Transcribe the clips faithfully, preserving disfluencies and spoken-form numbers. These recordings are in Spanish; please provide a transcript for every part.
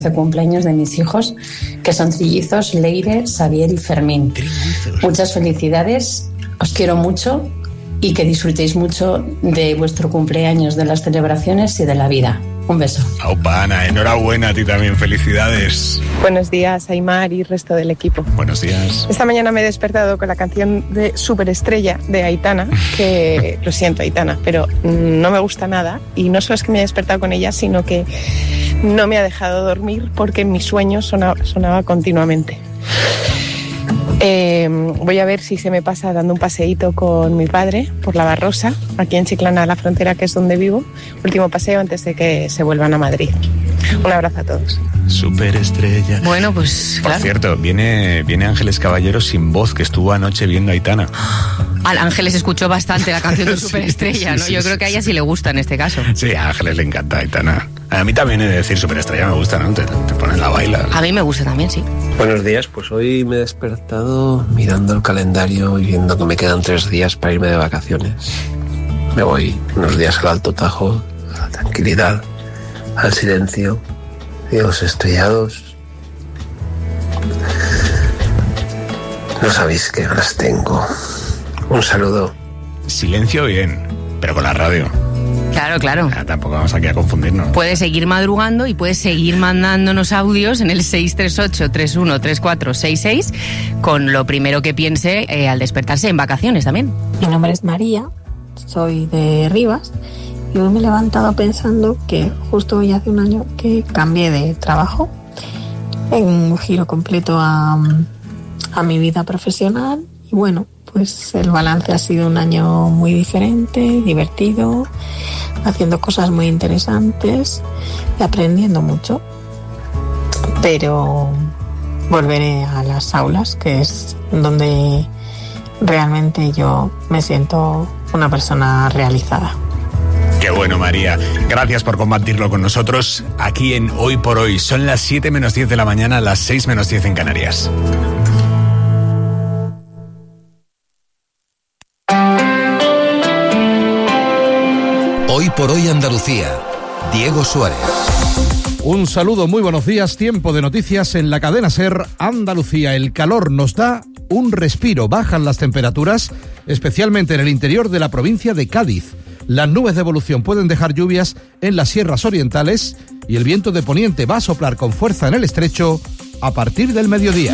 de cumpleaños de mis hijos, que son trillizos, Leire, Xavier y Fermín. Trillizos. Muchas felicidades, os quiero mucho y que disfrutéis mucho de vuestro cumpleaños, de las celebraciones y de la vida. Un beso. Aupa, Ana, enhorabuena a ti también, felicidades. Buenos días, Aimar y resto del equipo. Buenos días. Esta mañana me he despertado con la canción de Superestrella de Aitana, que lo siento, Aitana, pero no me gusta nada. Y no solo es que me he despertado con ella, sino que no me ha dejado dormir porque en mis sueños sonaba, sonaba continuamente. Eh, voy a ver si se me pasa dando un paseíto con mi padre por la Barrosa, aquí en Chiclana, la frontera, que es donde vivo. Último paseo antes de que se vuelvan a Madrid. Un abrazo a todos. Superestrella. Bueno, pues Por claro. cierto, viene, viene Ángeles Caballero sin voz, que estuvo anoche viendo a Aitana. Al Ángeles escuchó bastante la canción de Sí, Superestrella, sí, ¿no? sí, Yo sí, creo que a sí. ella sí le gusta en este caso. Sí, a Ángeles le encanta Aitana. A mí también he de decir Superestrella me gusta, ¿no? Te, te ponen la baila. A mí me gusta también, sí. Buenos días, pues hoy me he despertado mirando el calendario y viendo que me quedan tres días para irme de vacaciones. Me voy unos días al Alto Tajo, a la tranquilidad, al silencio, cielos estrellados. No sabéis qué ganas tengo. Un saludo. Silencio bien, pero con la radio. Claro, claro. Ya, tampoco vamos aquí a confundirnos. Puedes seguir madrugando y puedes seguir mandándonos audios en el seis tres ocho, tres uno tres cuatro seis seis con lo primero que piense eh, al despertarse en vacaciones también. Mi nombre es María, soy de Rivas y hoy me he levantado pensando que justo hoy hace un año que cambié de trabajo, en un giro completo a, a mi vida profesional y bueno, pues el balance ha sido un año muy diferente, divertido, haciendo cosas muy interesantes y aprendiendo mucho. Pero volveré a las aulas, que es donde realmente yo me siento una persona realizada. Qué bueno, María. Gracias por compartirlo con nosotros aquí en Hoy por Hoy. Son las siete menos diez de la mañana, las seis menos diez en Canarias. Hoy por Hoy Andalucía. Diego Suárez. Un saludo, muy buenos días. Tiempo de noticias en la cadena SER Andalucía. El calor nos da un respiro. Bajan las temperaturas, especialmente en el interior de la provincia de Cádiz. Las nubes de evolución pueden dejar lluvias en las sierras orientales y el viento de poniente va a soplar con fuerza en el estrecho a partir del mediodía.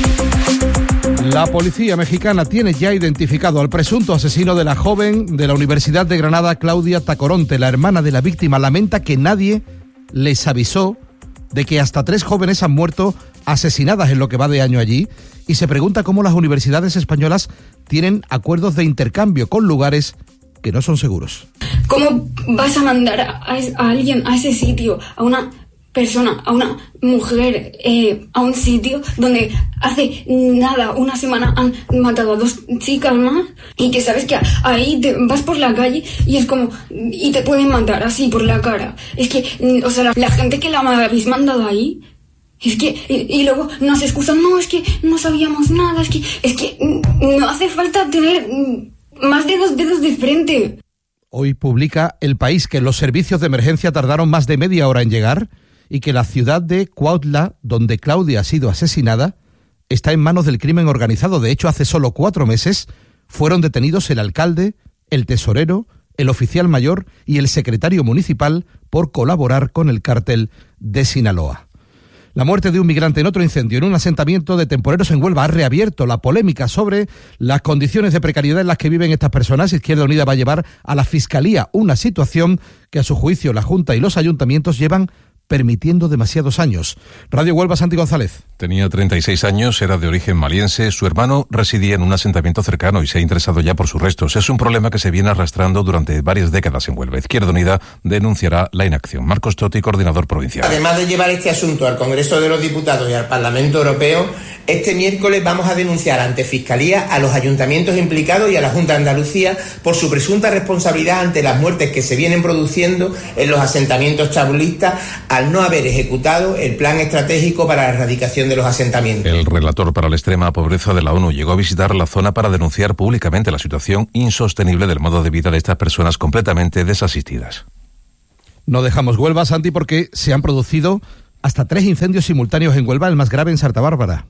La policía mexicana tiene ya identificado al presunto asesino de la joven de la Universidad de Granada, Claudia Tacoronte. La hermana de la víctima lamenta que nadie les avisó de que hasta tres jóvenes han muerto asesinadas en lo que va de año allí y se pregunta cómo las universidades españolas tienen acuerdos de intercambio con lugares que no son seguros. ¿Cómo vas a mandar a, a alguien a ese sitio, a una persona, a una mujer, eh, a un sitio donde hace nada, una semana han matado a dos chicas más y que sabes que ahí te vas por la calle y es como, y te pueden matar así por la cara? Es que, o sea, la, la gente que la habéis mandado ahí, es que, y, y luego nos excusan, no, es que no sabíamos nada, es que, es que no hace falta tener más de dos dedos de frente. Hoy publica El País que los servicios de emergencia tardaron más de media hora en llegar y que la ciudad de Cuautla, donde Claudia ha sido asesinada, está en manos del crimen organizado. De hecho, hace solo cuatro meses fueron detenidos el alcalde, el tesorero, el oficial mayor y el secretario municipal por colaborar con el cártel de Sinaloa. La muerte de un migrante en otro incendio en un asentamiento de temporeros en Huelva ha reabierto la polémica sobre las condiciones de precariedad en las que viven estas personas. Izquierda Unida va a llevar a la Fiscalía una situación que a su juicio la Junta y los ayuntamientos llevan permitiendo demasiados años. Radio Huelva, Santi González. Tenía treinta y seis años, era de origen maliense, su hermano residía en un asentamiento cercano y se ha interesado ya por sus restos. Es un problema que se viene arrastrando durante varias décadas en Huelva. Izquierda Unida denunciará la inacción. Marcos Totti, coordinador provincial. Además de llevar este asunto al Congreso de los Diputados y al Parlamento Europeo, este miércoles vamos a denunciar ante Fiscalía a los ayuntamientos implicados y a la Junta de Andalucía por su presunta responsabilidad ante las muertes que se vienen produciendo en los asentamientos chabulistas al no haber ejecutado el plan estratégico para la erradicación de los asentamientos. El relator para la extrema pobreza de la ONU llegó a visitar la zona para denunciar públicamente la situación insostenible del modo de vida de estas personas completamente desasistidas. No dejamos Huelva, Santi, porque se han producido hasta tres incendios simultáneos en Huelva, el más grave en Santa Bárbara.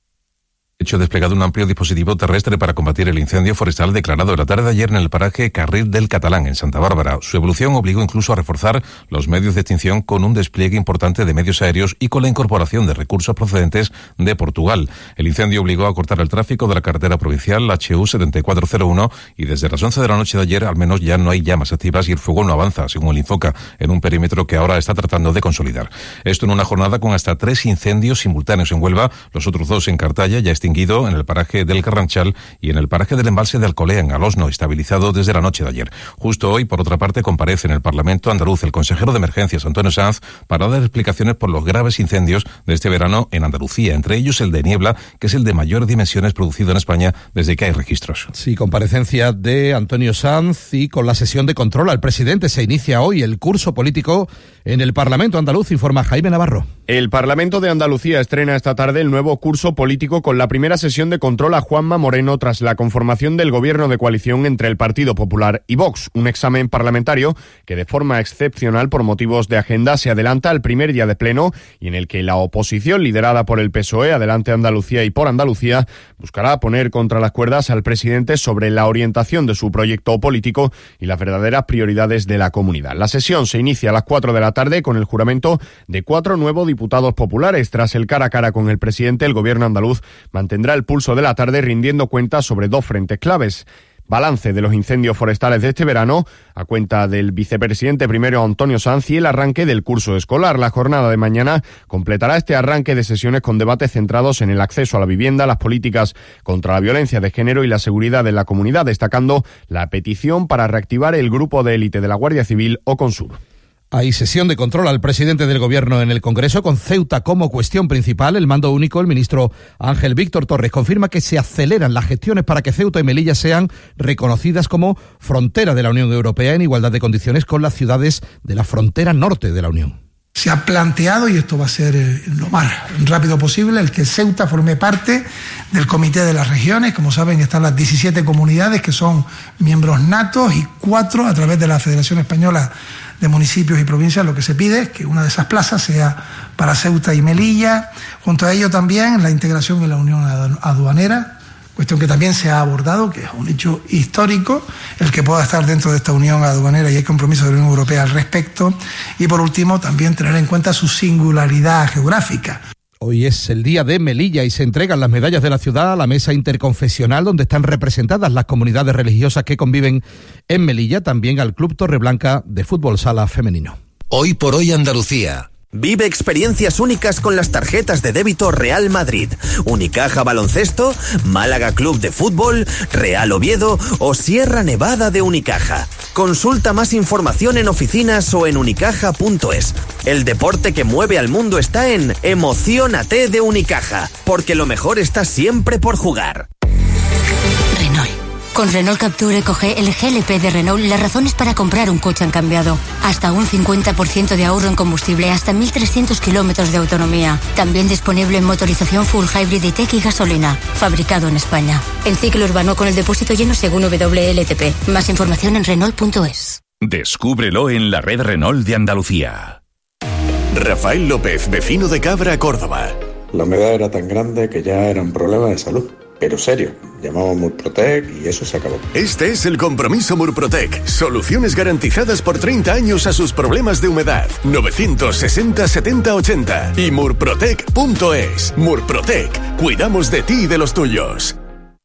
Hecho desplegado un amplio dispositivo terrestre para combatir el incendio forestal declarado la tarde de ayer en el paraje Carril del Catalán, en Santa Bárbara. Su evolución obligó incluso a reforzar los medios de extinción con un despliegue importante de medios aéreos y con la incorporación de recursos procedentes de Portugal. El incendio obligó a cortar el tráfico de la carretera provincial H U setenta y cuatro cero uno y desde las once de la noche de ayer al menos ya no hay llamas activas y el fuego no avanza, según el Infoca, en un perímetro que ahora está tratando de consolidar. Esto en una jornada con hasta tres incendios simultáneos en Huelva, los otros dos en Cartaya, ya extinguido en el paraje del Carranchal y en el paraje del embalse de Alcolea, en Alosno, estabilizado desde la noche de ayer. Justo hoy, por otra parte, comparece en el Parlamento andaluz el consejero de Emergencias, Antonio Sanz, para dar explicaciones por los graves incendios de este verano en Andalucía, entre ellos el de Niebla, que es el de mayores dimensiones producido en España desde que hay registros. Sí, comparecencia de Antonio Sanz y con la sesión de control al presidente se inicia hoy el curso político en el Parlamento andaluz, informa Jaime Navarro. El Parlamento de Andalucía estrena esta tarde el nuevo curso político con la primera sesión de control a Juanma Moreno tras la conformación del gobierno de coalición entre el Partido Popular y Vox. Un examen parlamentario que de forma excepcional por motivos de agenda se adelanta al primer día de pleno y en el que la oposición liderada por el P S O E, Adelante Andalucía y Por Andalucía, buscará poner contra las cuerdas al presidente sobre la orientación de su proyecto político y las verdaderas prioridades de la comunidad. La sesión se inicia a las cuatro de la tarde con el juramento de cuatro nuevos diputados diputados populares. Tras el cara a cara con el presidente, el gobierno andaluz mantendrá el pulso de la tarde rindiendo cuentas sobre dos frentes claves. Balance de los incendios forestales de este verano, a cuenta del vicepresidente primero Antonio Sanz, y el arranque del curso escolar. La jornada de mañana completará este arranque de sesiones con debates centrados en el acceso a la vivienda, las políticas contra la violencia de género y la seguridad de la comunidad, destacando la petición para reactivar el grupo de élite de la Guardia Civil o Consur. Hay sesión de control al presidente del Gobierno en el Congreso con Ceuta como cuestión principal. El mando único, el ministro Ángel Víctor Torres, confirma que se aceleran las gestiones para que Ceuta y Melilla sean reconocidas como frontera de la Unión Europea en igualdad de condiciones con las ciudades de la frontera norte de la Unión. Se ha planteado, y esto va a ser lo más rápido posible, el que Ceuta forme parte del Comité de las Regiones. Como saben, están las diecisiete comunidades que son miembros natos y cuatro a través de la Federación Española de Municipios y Provincias. Lo que se pide es que una de esas plazas sea para Ceuta y Melilla. Junto a ello también la integración en la Unión Aduanera, cuestión que también se ha abordado, que es un hecho histórico, el que pueda estar dentro de esta Unión Aduanera, y hay compromiso de la Unión Europea al respecto. Y por último, también tener en cuenta su singularidad geográfica. Hoy es el día de Melilla y se entregan las medallas de la ciudad a la mesa interconfesional donde están representadas las comunidades religiosas que conviven en Melilla, también al Club Torreblanca de Fútbol Sala Femenino. Hoy por hoy Andalucía. Vive experiencias únicas con las tarjetas de débito Real Madrid, Unicaja Baloncesto, Málaga Club de Fútbol, Real Oviedo o Sierra Nevada de Unicaja. Consulta más información en oficinas o en unicaja punto es. El deporte que mueve al mundo está en Emociónate de Unicaja, porque lo mejor está siempre por jugar. Renault. Con Renault Capture Eco G, el G L P de Renault, las razones para comprar un coche han cambiado. Hasta un cincuenta por ciento de ahorro en combustible, hasta mil trescientos kilómetros de autonomía. También disponible en motorización full hybrid y tech y gasolina. Fabricado en España. En ciclo urbano con el depósito lleno según W L T P. Más información en Renault punto es. Descúbrelo en la red Renault de Andalucía. Rafael López, vecino de Cabra, Córdoba. La humedad era tan grande que ya era un problema de salud. Pero serio, llamamos Murprotec y eso se acabó. Este es el compromiso Murprotec. Soluciones garantizadas por treinta años a sus problemas de humedad. novecientos sesenta setenta ochenta y murprotec punto es. Murprotec. Cuidamos de ti y de los tuyos.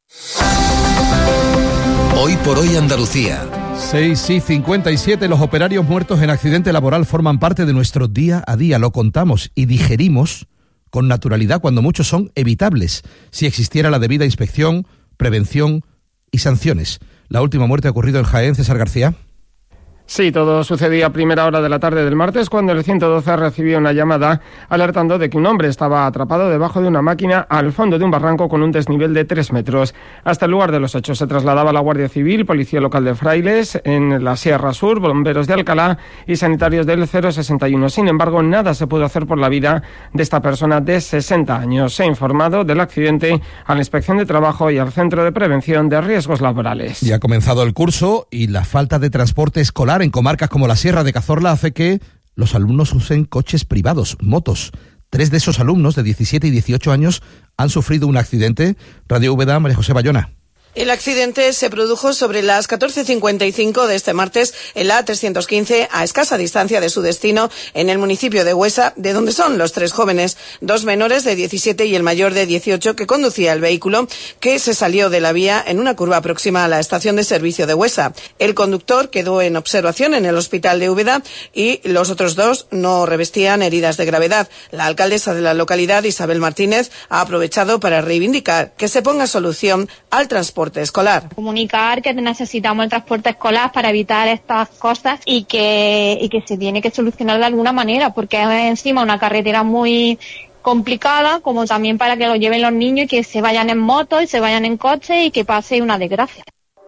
Hoy por hoy Andalucía. seis y cincuenta y siete, los operarios muertos en accidente laboral forman parte de nuestro día a día. Lo contamos y digerimos con naturalidad cuando muchos son evitables, si existiera la debida inspección, prevención y sanciones. La última muerte ha ocurrido en Jaén, César García. Sí, todo sucedía a primera hora de la tarde del martes cuando el ciento doce recibió una llamada alertando de que un hombre estaba atrapado debajo de una máquina al fondo de un barranco con un desnivel de tres metros. Hasta el lugar de los hechos se trasladaba la Guardia Civil, Policía Local de Frailes, en la Sierra Sur, Bomberos de Alcalá y sanitarios del cero sesenta y uno. Sin embargo, nada se pudo hacer por la vida de esta persona de sesenta años. Se ha informado del accidente a la Inspección de Trabajo y al Centro de Prevención de Riesgos Laborales. Ya ha comenzado el curso y la falta de transporte escolar en comarcas como la Sierra de Cazorla hace que los alumnos usen coches privados, motos. Tres de esos alumnos de diecisiete y dieciocho años han sufrido un accidente. Radio Úbeda, María José Bayona. El accidente se produjo sobre las catorce cincuenta y cinco de este martes en la A trescientos quince, a escasa distancia de su destino, en el municipio de Huesa, de donde son los tres jóvenes, dos menores de diecisiete y el mayor de dieciocho, que conducía el vehículo, que se salió de la vía en una curva próxima a la estación de servicio de Huesa. El conductor quedó en observación en el hospital de Úbeda y los otros dos no revestían heridas de gravedad. La alcaldesa de la localidad, Isabel Martínez, ha aprovechado para reivindicar que se ponga solución al transporte escolar. Comunicar que necesitamos el transporte escolar para evitar estas cosas y que, y que se tiene que solucionar de alguna manera, porque es encima una carretera muy complicada, como también para que lo lleven los niños y que se vayan en moto y se vayan en coche y que pase una desgracia.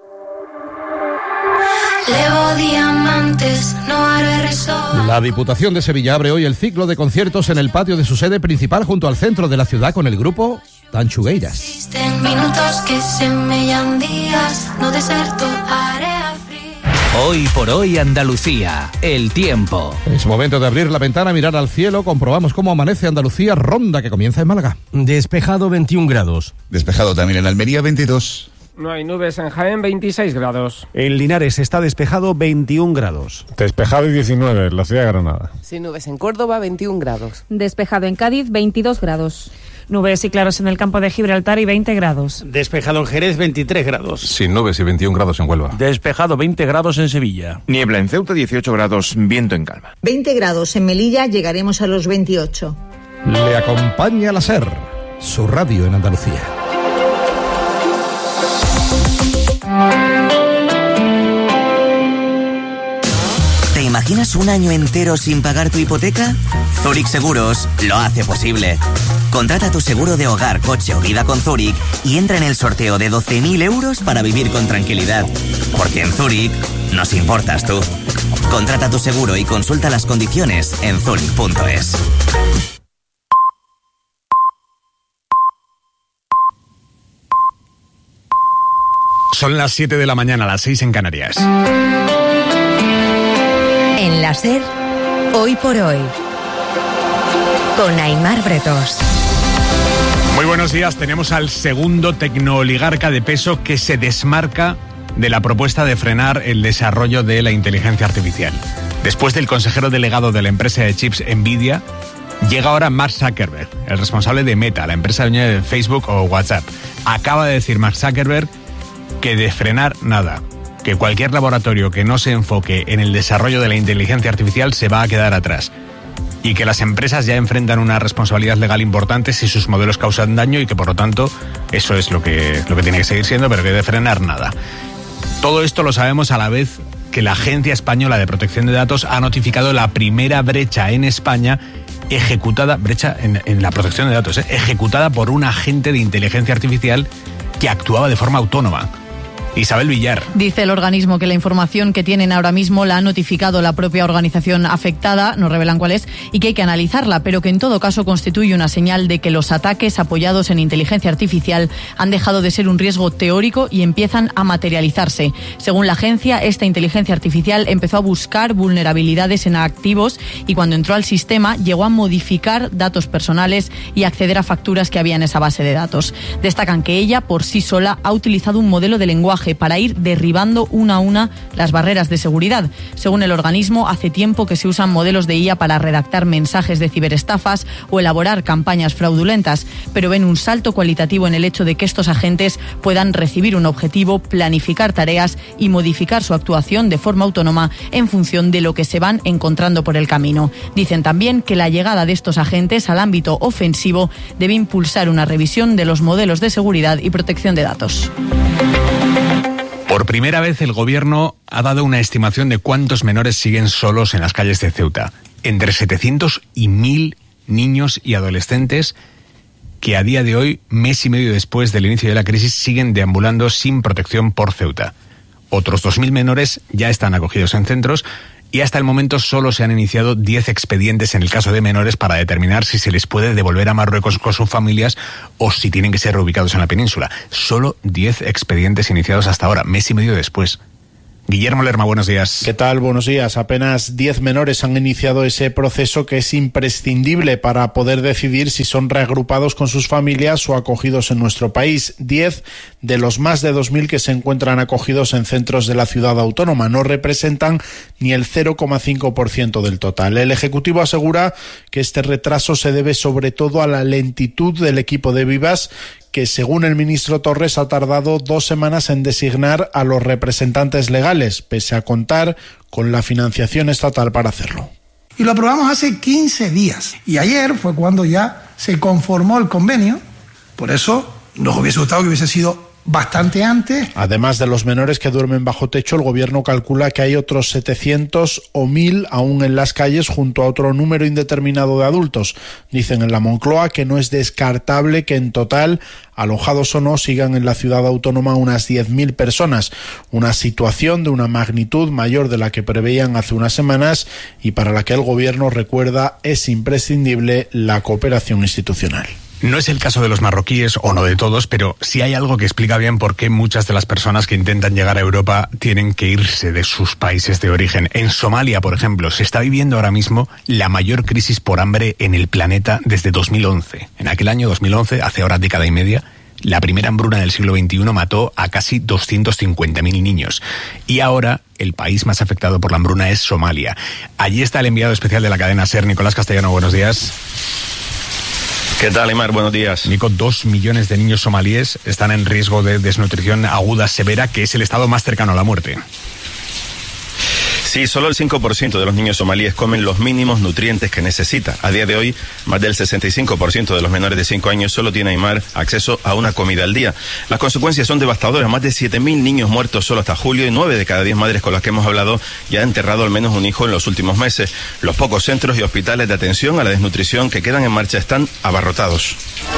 La Diputación de Sevilla abre hoy el ciclo de conciertos en el patio de su sede principal junto al centro de la ciudad con el grupo Tanchugueiras. Minutos que se mellan días, no deserto, área fría. Hoy por hoy Andalucía, el tiempo. Es momento de abrir la ventana, mirar al cielo, comprobamos cómo amanece Andalucía, ronda que comienza en Málaga. Despejado veintiún grados. Despejado también en Almería veintidós. No hay nubes en Jaén, veintiséis grados. En Linares está despejado, veintiún grados. Despejado y diecinueve en la ciudad de Granada. Sin nubes en Córdoba, veintiún grados. Despejado en Cádiz, veintidós grados. Nubes y claros en el campo de Gibraltar y veinte grados. Despejado en Jerez, veintitrés grados. Sin nubes y veintiún grados en Huelva. Despejado, veinte grados en Sevilla. Niebla en Ceuta, dieciocho grados, viento en calma. veinte grados en Melilla, llegaremos a los veintiocho. Le acompaña la SER, su radio en Andalucía. ¿Te imaginas un año entero sin pagar tu hipoteca? Zurich Seguros lo hace posible. Contrata tu seguro de hogar, coche o vida con Zurich y entra en el sorteo de doce mil euros para vivir con tranquilidad. Porque en Zurich nos importas tú. Contrata tu seguro y consulta las condiciones en zurich punto es. Son las siete de la mañana, las seis en Canarias. En la SER, hoy por hoy, con Aimar Bretos. Muy buenos días, tenemos al segundo tecnooligarca de peso que se desmarca de la propuesta de frenar el desarrollo de la inteligencia artificial. Después del consejero delegado de la empresa de chips Nvidia, llega ahora Mark Zuckerberg, el responsable de Meta, la empresa dueña de Facebook o WhatsApp. Acaba de decir Mark Zuckerberg que de frenar nada, que cualquier laboratorio que no se enfoque en el desarrollo de la inteligencia artificial se va a quedar atrás y que las empresas ya enfrentan una responsabilidad legal importante si sus modelos causan daño y que por lo tanto eso es lo que, lo que tiene que seguir siendo, pero que de frenar nada. Todo esto lo sabemos a la vez que la Agencia Española de Protección de Datos ha notificado la primera brecha en España ejecutada, brecha en, en la protección de datos, ¿eh? ejecutada por un agente de inteligencia artificial que actuaba de forma autónoma. Isabel Villar. Dice el organismo que la información que tienen ahora mismo la ha notificado la propia organización afectada, no revelan cuál es, y que hay que analizarla, pero que en todo caso constituye una señal de que los ataques apoyados en inteligencia artificial han dejado de ser un riesgo teórico y empiezan a materializarse. Según la agencia, esta inteligencia artificial empezó a buscar vulnerabilidades en activos y cuando entró al sistema llegó a modificar datos personales y acceder a facturas que había en esa base de datos. Destacan que ella, por sí sola, ha utilizado un modelo de lenguaje para ir derribando una a una las barreras de seguridad. Según el organismo, hace tiempo que se usan modelos de I A para redactar mensajes de ciberestafas o elaborar campañas fraudulentas, pero ven un salto cualitativo en el hecho de que estos agentes puedan recibir un objetivo, planificar tareas y modificar su actuación de forma autónoma en función de lo que se van encontrando por el camino. Dicen también que la llegada de estos agentes al ámbito ofensivo debe impulsar una revisión de los modelos de seguridad y protección de datos. Por primera vez el gobierno ha dado una estimación de cuántos menores siguen solos en las calles de Ceuta. Entre setecientos y mil niños y adolescentes que a día de hoy, mes y medio después del inicio de la crisis, siguen deambulando sin protección por Ceuta. Otros dos mil menores ya están acogidos en centros y hasta el momento solo se han iniciado diez expedientes en el caso de menores para determinar si se les puede devolver a Marruecos con sus familias o si tienen que ser reubicados en la península. Solo diez expedientes iniciados hasta ahora, mes y medio después. Guillermo Lerma, buenos días. ¿Qué tal? Buenos días. Apenas diez menores han iniciado ese proceso que es imprescindible para poder decidir si son reagrupados con sus familias o acogidos en nuestro país. diez de los más de dos mil que se encuentran acogidos en centros de la ciudad autónoma no representan ni el cero coma cinco por ciento del total. El Ejecutivo asegura que este retraso se debe sobre todo a la lentitud del equipo de Vivas, que según el ministro Torres ha tardado dos semanas en designar a los representantes legales, pese a contar con la financiación estatal para hacerlo. Y lo aprobamos hace quince días. Y ayer fue cuando ya se conformó el convenio. Por eso nos hubiese gustado que hubiese sido bastante antes. Además de los menores que duermen bajo techo, el gobierno calcula que hay otros setecientos o mil aún en las calles junto a otro número indeterminado de adultos. Dicen en la Moncloa que no es descartable que en total, alojados o no, sigan en la ciudad autónoma unas diez mil personas. Una situación de una magnitud mayor de la que preveían hace unas semanas y para la que el gobierno recuerda es imprescindible la cooperación institucional. No es el caso de los marroquíes, o no de todos, pero sí hay algo que explica bien por qué muchas de las personas que intentan llegar a Europa tienen que irse de sus países de origen. En Somalia, por ejemplo, se está viviendo ahora mismo la mayor crisis por hambre en el planeta desde dos mil once. En aquel año, dos mil once, hace ahora década y media, la primera hambruna del siglo veintiuno mató a casi doscientos cincuenta mil niños. Y ahora el país más afectado por la hambruna es Somalia. Allí está el enviado especial de la cadena SER, Nicolás Castellano. Buenos días. ¿Qué tal, Aimar? Buenos días. Nico, dos millones de niños somalíes están en riesgo de desnutrición aguda severa, que es el estado más cercano a la muerte. Sí, solo el cinco por ciento de los niños somalíes comen los mínimos nutrientes que necesita. A día de hoy, más del sesenta y cinco por ciento de los menores de cinco años solo tiene, Aimar, acceso a una comida al día. Las consecuencias son devastadoras. Más de siete mil niños muertos solo hasta julio y nueve de cada diez madres con las que hemos hablado ya han enterrado al menos un hijo en los últimos meses. Los pocos centros y hospitales de atención a la desnutrición que quedan en marcha están abarrotados.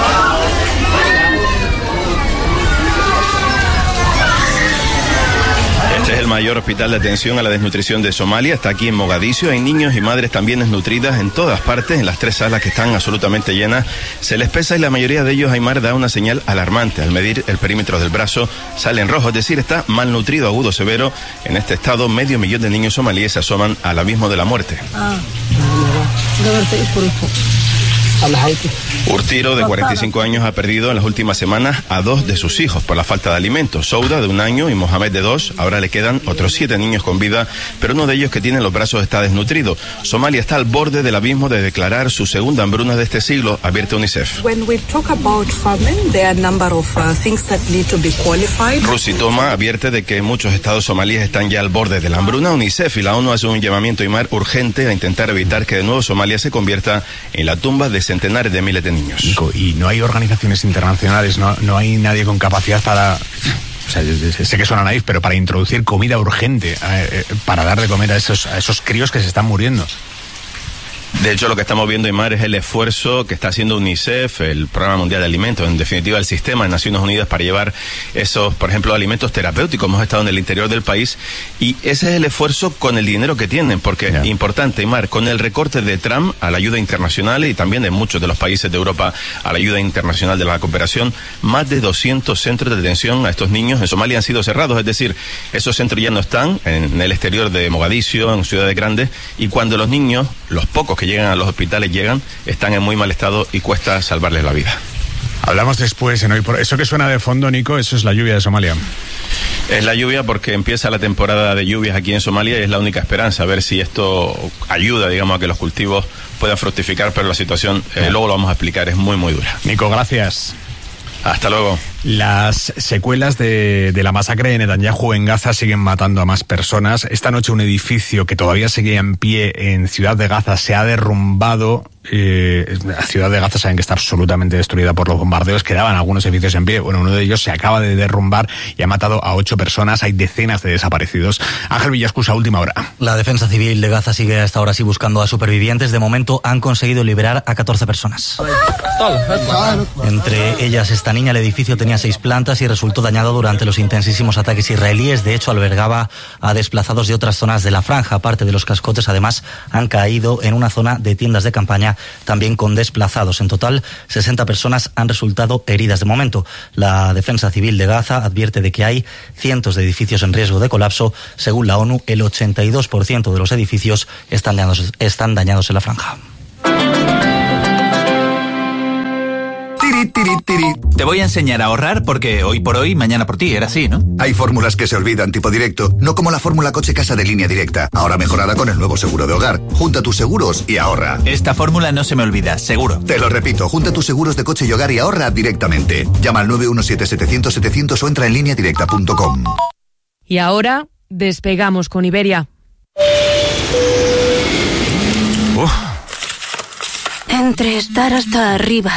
Este es el mayor hospital de atención a la desnutrición de Somalia. Está aquí en Mogadiscio. Hay niños y madres también desnutridas en todas partes, en las tres salas que están absolutamente llenas. Se les pesa y la mayoría de ellos, Aimar, da una señal alarmante. Al medir el perímetro del brazo sale en rojo, es decir, está malnutrido agudo severo. En este estado, medio millón de niños somalíes se asoman al abismo de la muerte. Ah, Urtiro, de cuarenta y cinco años, ha perdido en las últimas semanas a dos de sus hijos por la falta de alimentos. Souda, de un año, y Mohamed, de dos. Ahora le quedan otros siete niños con vida, pero uno de ellos que tiene los brazos está desnutrido. Somalia está al borde del abismo de declarar su segunda hambruna de este siglo, advierte UNICEF. Rusi Toma advierte de que muchos estados somalíes están ya al borde de la hambruna. UNICEF y la ONU hacen un llamamiento, Aimar, urgente a intentar evitar que de nuevo Somalia se convierta en la tumba de centenares de miles de niños. Nico, y no hay organizaciones internacionales, no, no hay nadie con capacidad para... O sea, sé que suena naif, pero para introducir comida urgente, eh, para dar de comer a esos, a esos críos que se están muriendo. De hecho, lo que estamos viendo, Aimar, es el esfuerzo que está haciendo UNICEF, el Programa Mundial de Alimentos, en definitiva el sistema de Naciones Unidas, para llevar esos, por ejemplo, alimentos terapéuticos. Hemos estado en el interior del país y ese es el esfuerzo con el dinero que tienen, porque yeah. Importante, Aimar, con el recorte de Trump a la ayuda internacional y también de muchos de los países de Europa a la ayuda internacional de la cooperación, más de doscientos centros de detención a estos niños en Somalia han sido cerrados, es decir, esos centros ya no están en el exterior de Mogadiscio, en ciudades grandes, y cuando los niños, los pocos que llegan a los hospitales llegan, están en muy mal estado y cuesta salvarles la vida. Hablamos después en Hoy por... Eso que suena de fondo, Nico, eso es la lluvia de Somalia. Es la lluvia porque empieza la temporada de lluvias aquí en Somalia y es la única esperanza, a ver si esto ayuda, digamos, a que los cultivos puedan fructificar, pero la situación, eh, luego lo vamos a explicar, es muy, muy dura. Nico, gracias. Hasta luego. Las secuelas de, de la masacre de Netanyahu en Gaza siguen matando a más personas. Esta noche un edificio que todavía seguía en pie en Ciudad de Gaza se ha derrumbado. Eh, la Ciudad de Gaza saben que está absolutamente destruida por los bombardeos. Quedaban algunos edificios en pie. Bueno, uno de ellos se acaba de derrumbar y ha matado a ocho personas. Hay decenas de desaparecidos. Ángel Villascusa, última hora. La Defensa Civil de Gaza sigue hasta ahora sí buscando a supervivientes. De momento han conseguido liberar a catorce personas. Entre ellas esta niña. El edificio tenía tenía seis plantas y resultó dañado durante los intensísimos ataques israelíes. De hecho, albergaba a desplazados de otras zonas de la franja. Parte de los cascotes, además, han caído en una zona de tiendas de campaña, también con desplazados. En total, sesenta personas han resultado heridas de momento. La Defensa Civil de Gaza advierte de que hay cientos de edificios en riesgo de colapso. Según la ONU, el ochenta y dos por ciento de los edificios están dañados, están dañados en la franja. Te voy a enseñar a ahorrar porque hoy por hoy, mañana por ti, era así, ¿no? Hay fórmulas que se olvidan, tipo directo, no como la fórmula coche casa de Línea Directa, ahora mejorada con el nuevo seguro de hogar. Junta tus seguros y ahorra. Esta fórmula no se me olvida, seguro. Te lo repito, junta tus seguros de coche y hogar y ahorra directamente. Llama al nueve uno siete setecientos setecientos o entra en línea directa punto com. Y ahora, despegamos con Iberia. Uf. Entre estar hasta arriba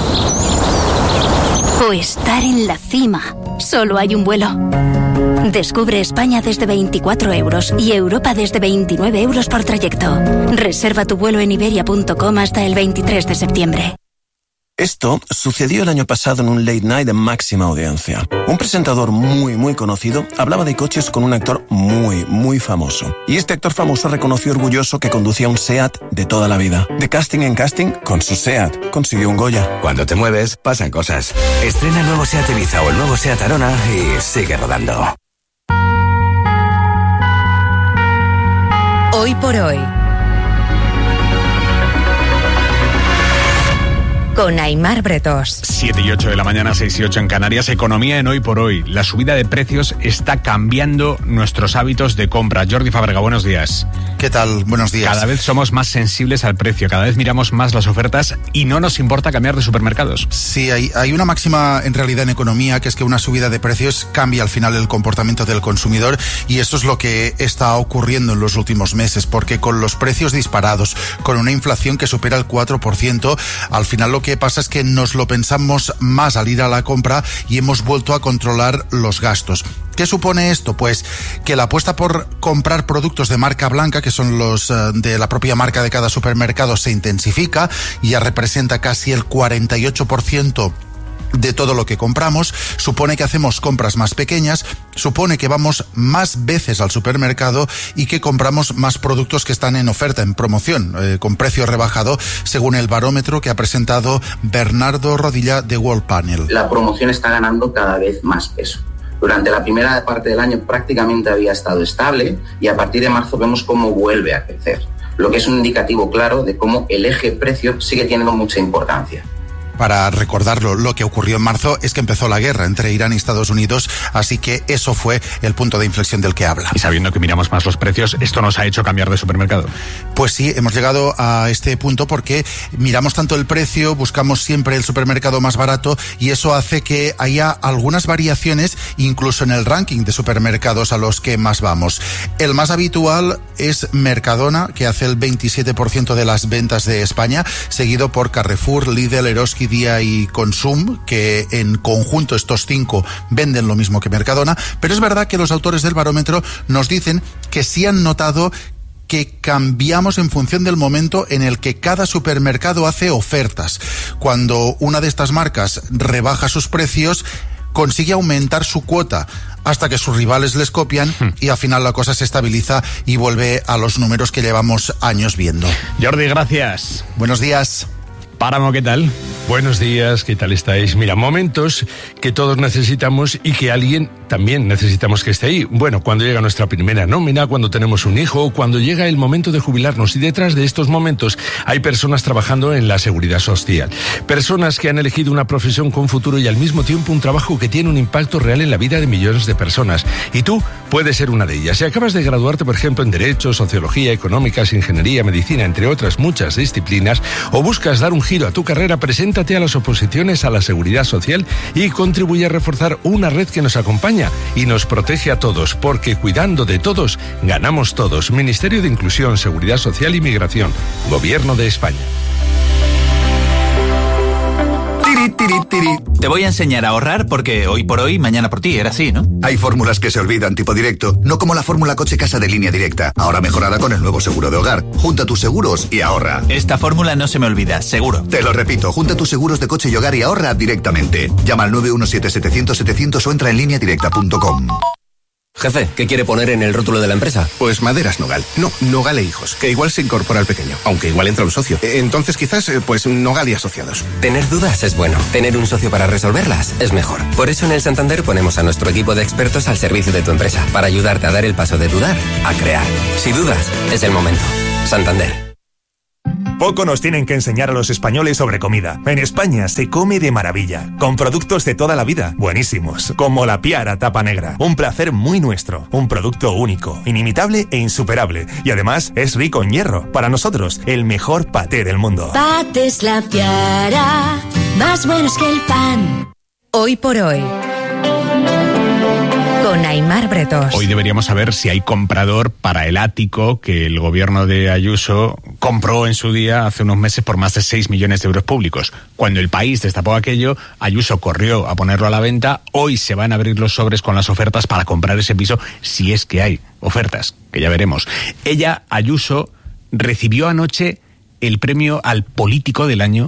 o estar en la cima, solo hay un vuelo. Descubre España desde veinticuatro euros y Europa desde veintinueve euros por trayecto. Reserva tu vuelo en iberia punto com hasta el veintitrés de septiembre. Esto sucedió el año pasado en un late night de máxima audiencia. Un presentador muy, muy conocido hablaba de coches con un actor muy, muy famoso. Y este actor famoso reconoció orgulloso que conducía un SEAT de toda la vida. De casting en casting, con su SEAT, consiguió un Goya. Cuando te mueves, pasan cosas. Estrena el nuevo SEAT Ibiza o el nuevo SEAT Arona y sigue rodando. Hoy por hoy. Con Aimar Bretos. siete y ocho de la mañana, seis y ocho en Canarias. Economía en Hoy por Hoy. La subida de precios está cambiando nuestros hábitos de compra. Jordi Fábrega, buenos días. ¿Qué tal? Buenos días. Cada vez somos más sensibles al precio, cada vez miramos más las ofertas y no nos importa cambiar de supermercados. Sí, hay, hay una máxima en realidad en economía, que es que una subida de precios cambia al final el comportamiento del consumidor, y eso es lo que está ocurriendo en los últimos meses, porque con los precios disparados, con una inflación que supera el cuatro por ciento, al final lo que pasa es que nos lo pensamos más al ir a la compra y hemos vuelto a controlar los gastos. ¿Qué supone esto? Pues que la apuesta por comprar productos de marca blanca, que son los uh, de la propia marca de cada supermercado, se intensifica y ya representa casi el cuarenta y ocho por ciento de todo lo que compramos. Supone que hacemos compras más pequeñas, supone que vamos más veces al supermercado y que compramos más productos que están en oferta, en promoción, eh, con precio rebajado, según el barómetro que ha presentado Bernardo Rodilla de World Panel. La promoción está ganando cada vez más peso. Durante la primera parte del año prácticamente había estado estable y a partir de marzo vemos cómo vuelve a crecer, lo que es un indicativo claro de cómo el eje precio sigue teniendo mucha importancia. Para recordarlo, lo que ocurrió en marzo es que empezó la guerra entre Irán y Estados Unidos, así que eso fue el punto de inflexión del que habla. Y sabiendo que miramos más los precios, ¿esto nos ha hecho cambiar de supermercado? Pues sí, hemos llegado a este punto porque miramos tanto el precio, buscamos siempre el supermercado más barato y eso hace que haya algunas variaciones incluso en el ranking de supermercados a los que más vamos. El más habitual es Mercadona, que hace el veintisiete por ciento de las ventas de España, seguido por Carrefour, Lidl, Eroski, Día y Consum, que en conjunto estos cinco venden lo mismo que Mercadona, pero es verdad que los autores del barómetro nos dicen que sí han notado que cambiamos en función del momento en el que cada supermercado hace ofertas. Cuando una de estas marcas rebaja sus precios, consigue aumentar su cuota hasta que sus rivales les copian y al final la cosa se estabiliza y vuelve a los números que llevamos años viendo. Jordi, gracias. Buenos días. Páramo, ¿qué tal? Buenos días, ¿qué tal estáis? Mira, momentos que todos necesitamos y que alguien también necesitamos que esté ahí. Bueno, cuando llega nuestra primera nómina, cuando tenemos un hijo, cuando llega el momento de jubilarnos. Y detrás de estos momentos hay personas trabajando en la seguridad social. Personas que han elegido una profesión con futuro y al mismo tiempo un trabajo que tiene un impacto real en la vida de millones de personas. Y tú puedes ser una de ellas. Si acabas de graduarte, por ejemplo, en Derecho, Sociología, Económicas, Ingeniería, Medicina, entre otras muchas disciplinas, o buscas dar un giro a tu carrera, preséntate a las oposiciones a la seguridad social y contribuye a reforzar una red que nos acompaña y nos protege a todos, porque cuidando de todos, ganamos todos. Ministerio de Inclusión, Seguridad Social y Migración. Gobierno de España. tiri, tiri. Te voy a enseñar a ahorrar porque hoy por hoy, mañana por ti, era así, ¿no? Hay fórmulas que se olvidan, tipo directo, no como la fórmula coche casa de Línea Directa, ahora mejorada con el nuevo seguro de hogar. Junta tus seguros y ahorra. Esta fórmula no se me olvida, seguro. Te lo repito, junta tus seguros de coche y hogar y ahorra directamente. Llama al nueve uno siete setecientos setecientos o entra en línea directa punto com. Jefe, ¿qué quiere poner en el rótulo de la empresa? Pues Maderas Nogal. No, Nogal e Hijos, que igual se incorpora al pequeño, aunque igual entra un socio. Entonces quizás, pues Nogal y Asociados. Tener dudas es bueno. Tener un socio para resolverlas es mejor. Por eso en el Santander ponemos a nuestro equipo de expertos al servicio de tu empresa, para ayudarte a dar el paso de dudar a crear. Si dudas, es el momento. Santander. Poco nos tienen que enseñar a los españoles sobre comida. En España se come de maravilla, con productos de toda la vida, buenísimos, como la Piara Tapa Negra. Un placer muy nuestro, un producto único, inimitable e insuperable. Y además es rico en hierro. Para nosotros, el mejor paté del mundo. Patés La Piara, más buenos que el pan. Hoy por hoy, con Aimar Bretos. Hoy deberíamos saber si hay comprador para el ático que el gobierno de Ayuso compró en su día hace unos meses por más de seis millones de euros públicos. Cuando el país destapó aquello, Ayuso corrió a ponerlo a la venta. Hoy se van a abrir los sobres con las ofertas para comprar ese piso, si es que hay ofertas, que ya veremos. Ella, Ayuso, recibió anoche el premio al político del año,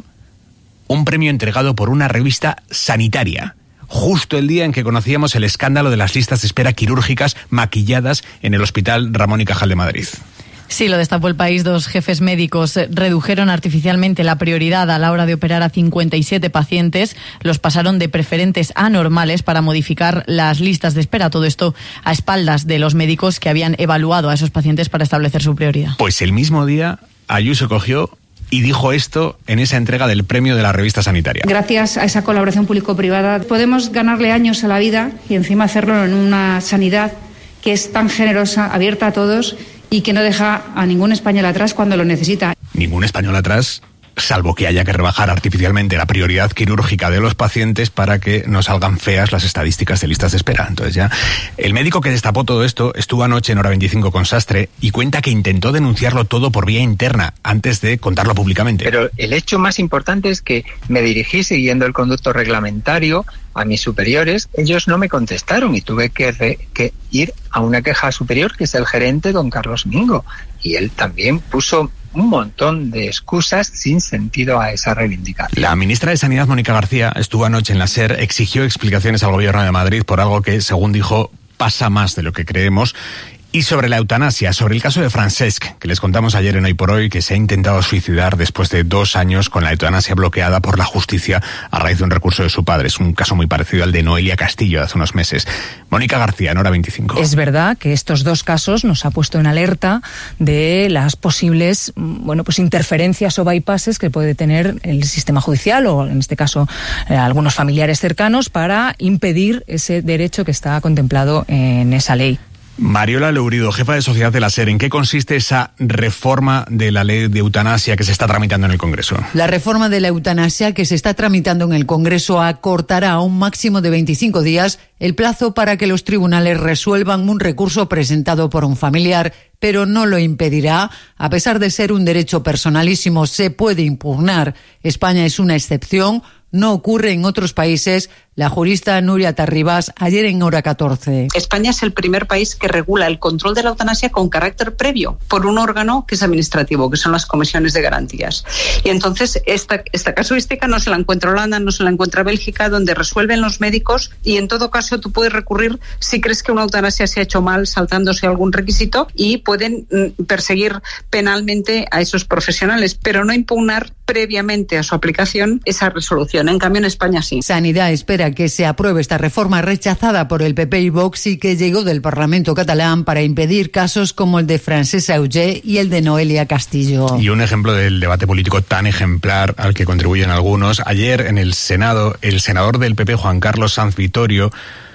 un premio entregado por una revista sanitaria, justo el día en que conocíamos el escándalo de las listas de espera quirúrgicas maquilladas en el Hospital Ramón y Cajal de Madrid. Sí, lo destapó El País. Dos jefes médicos redujeron artificialmente la prioridad a la hora de operar a cincuenta y siete pacientes. Los pasaron de preferentes a normales para modificar las listas de espera. Todo esto a espaldas de los médicos que habían evaluado a esos pacientes para establecer su prioridad. Pues el mismo día, Ayuso cogió y dijo esto en esa entrega del premio de la revista sanitaria. Gracias a esa colaboración público-privada podemos ganarle años a la vida y encima hacerlo en una sanidad que es tan generosa, abierta a todos y que no deja a ningún español atrás cuando lo necesita. Ningún español atrás, salvo que haya que rebajar artificialmente la prioridad quirúrgica de los pacientes para que no salgan feas las estadísticas de listas de espera. Entonces ya, el médico que destapó todo esto estuvo anoche en Hora veinticinco con Sastre y cuenta que intentó denunciarlo todo por vía interna antes de contarlo públicamente. Pero el hecho más importante es que me dirigí siguiendo el conducto reglamentario a mis superiores. Ellos no me contestaron y tuve que, re, que ir a una queja superior, que es el gerente, don Carlos Mingo. Y él también puso un montón de excusas sin sentido a esa reivindicación. La ministra de Sanidad, Mónica García, estuvo anoche en la SER, exigió explicaciones al gobierno de Madrid por algo que, según dijo, pasa más de lo que creemos. Y sobre la eutanasia, sobre el caso de Francesc, que les contamos ayer en Hoy por Hoy, que se ha intentado suicidar después de dos años con la eutanasia bloqueada por la justicia a raíz de un recurso de su padre. Es un caso muy parecido al de Noelia Castillo de hace unos meses. Mónica García, en Hora veinticinco. Es verdad que estos dos casos nos ha puesto en alerta de las posibles, bueno, pues interferencias o bypasses que puede tener el sistema judicial o, en este caso, eh, algunos familiares cercanos para impedir ese derecho que está contemplado en esa ley. Mariola Leurido, jefa de sociedad de la SER, ¿en qué consiste esa reforma de la ley de eutanasia que se está tramitando en el Congreso? La reforma de la eutanasia que se está tramitando en el Congreso acortará a un máximo de veinticinco días el plazo para que los tribunales resuelvan un recurso presentado por un familiar, pero no lo impedirá. A pesar de ser un derecho personalísimo, se puede impugnar. España es una excepción. No ocurre en otros países. La jurista Nuria Tarribas, ayer en Hora catorce. España es el primer país que regula el control de la eutanasia con carácter previo por un órgano que es administrativo, que son las comisiones de garantías. Y entonces esta, esta casuística no se la encuentra Holanda, no se la encuentra Bélgica, donde resuelven los médicos y en todo caso tú puedes recurrir si crees que una eutanasia se ha hecho mal saltándose algún requisito y pueden mm, perseguir penalmente a esos profesionales, pero no impugnar previamente a su aplicación esa resolución. En cambio en España sí. Sanidad espera que se apruebe esta reforma rechazada por el P P y Vox y que llegó del Parlamento catalán para impedir casos como el de Francesc Auger y el de Noelia Castillo. Y un ejemplo del debate político tan ejemplar al que contribuyen algunos. Ayer en el Senado, el senador del P P, Juan Carlos Sanz Vitorio,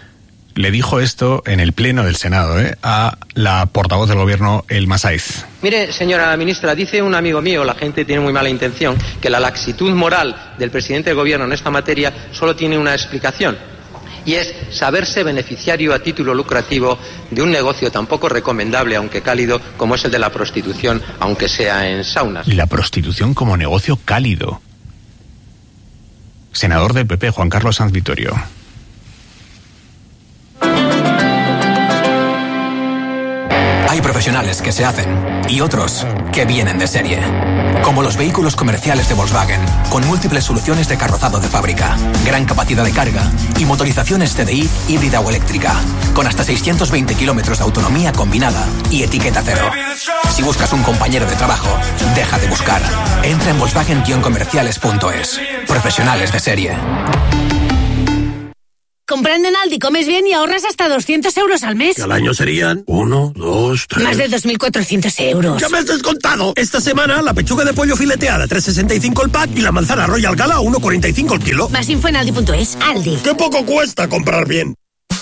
le dijo esto en el pleno del Senado, ¿eh? a la portavoz del gobierno, Elma Saiz. Mire, señora ministra, dice un amigo mío, la gente tiene muy mala intención, que la laxitud moral del presidente del gobierno en esta materia solo tiene una explicación, y es saberse beneficiario a título lucrativo de un negocio tan poco recomendable, aunque cálido, como es el de la prostitución, aunque sea en saunas. La prostitución como negocio cálido. senador del P P, Juan Carlos Sanz Vittorio. Hay profesionales que se hacen y otros que vienen de serie. Como los vehículos comerciales de Volkswagen, con múltiples soluciones de carrozado de fábrica, gran capacidad de carga y motorizaciones C D I híbrida o eléctrica, con hasta seiscientos veinte kilómetros de autonomía combinada y etiqueta cero. Si buscas un compañero de trabajo, deja de buscar. Entra en volkswagen guion comerciales punto es. Profesionales de serie. Comprando en Aldi comes bien y ahorras hasta doscientos euros al mes. Que al año serían uno, dos, tres... Más de dos mil cuatrocientos euros. ¡Ya me has descontado! Esta semana la pechuga de pollo fileteada tres sesenta y cinco el pack y la manzana Royal Gala uno cuarenta y cinco el kilo. Más info en aldi punto es. Aldi. ¡Qué poco cuesta comprar bien!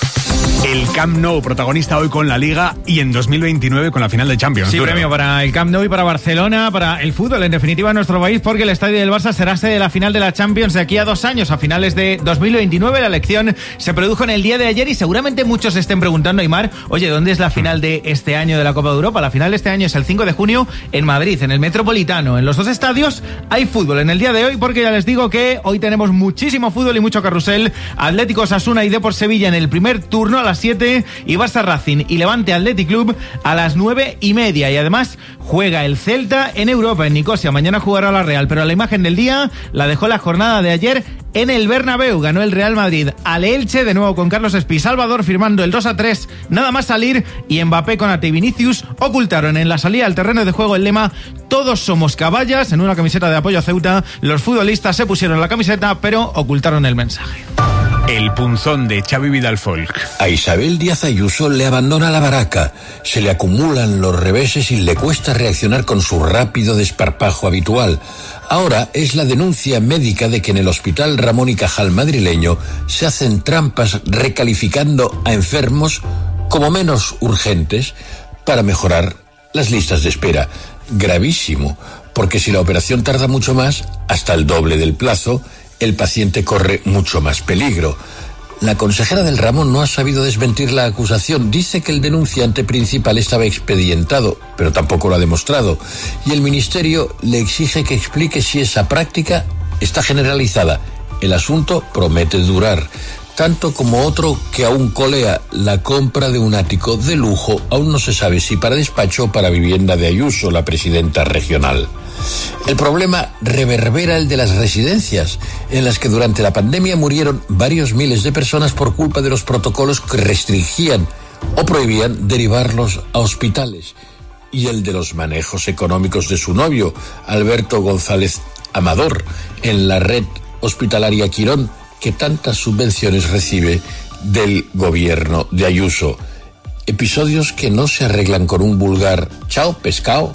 El Camp Nou, protagonista hoy con la Liga y en dos mil veintinueve con la final de Champions. Sí, Duro. premio para el Camp Nou y para Barcelona, para el fútbol, en definitiva, en nuestro país, porque el estadio del Barça será sede de la final de la Champions de aquí a dos años, a finales de dos mil veintinueve. La elección se produjo en el día de ayer y seguramente muchos estén preguntando, Aimar, oye, ¿dónde es la final de este año de la Copa de Europa? La final de este año es el cinco de junio en Madrid, en el Metropolitano. En los dos estadios hay fútbol en el día de hoy, porque ya les digo que hoy tenemos muchísimo fútbol y mucho carrusel. Atlético Osasuna y Depor Sevilla en el primer turno a las siete y Barça Racing y Levante Athletic Club a las nueve y media. Y además juega el Celta en Europa, en Nicosia. Mañana jugará la Real, pero la imagen del día la dejó la jornada de ayer en el Bernabéu. Ganó el Real Madrid al Elche, de nuevo con Carlos Espí Salvador firmando el dos a tres nada más salir, y Mbappé, Konaté y Vinicius ocultaron en la salida al terreno de juego el lema "Todos somos caballas" en una camiseta de apoyo a Ceuta. Los futbolistas se pusieron la camiseta pero ocultaron el mensaje. El punzón de Xavi Vidal Folk. A Isabel Díaz Ayuso le abandona la baraca, se le acumulan los reveses y le cuesta reaccionar con su rápido desparpajo habitual. Ahora es la denuncia médica de que en el Hospital Ramón y Cajal madrileño se hacen trampas recalificando a enfermos como menos urgentes para mejorar las listas de espera. Gravísimo, porque si la operación tarda mucho más, hasta el doble del plazo, el paciente corre mucho más peligro. La consejera del Ramón no ha sabido desmentir la acusación. Dice que el denunciante principal estaba expedientado, pero tampoco lo ha demostrado. Y el ministerio le exige que explique si esa práctica está generalizada. El asunto promete durar. Tanto como otro que aún colea, la compra de un ático de lujo. Aún no se sabe si para despacho o para vivienda de Ayuso, la presidenta regional. El problema reverbera el de las residencias, en las que durante la pandemia murieron varios miles de personas por culpa de los protocolos que restringían o prohibían derivarlos a hospitales. Y el de los manejos económicos de su novio, Alberto González Amador, en la red hospitalaria Quirón, que tantas subvenciones recibe del gobierno de Ayuso. Episodios que no se arreglan con un vulgar "chao, pescado".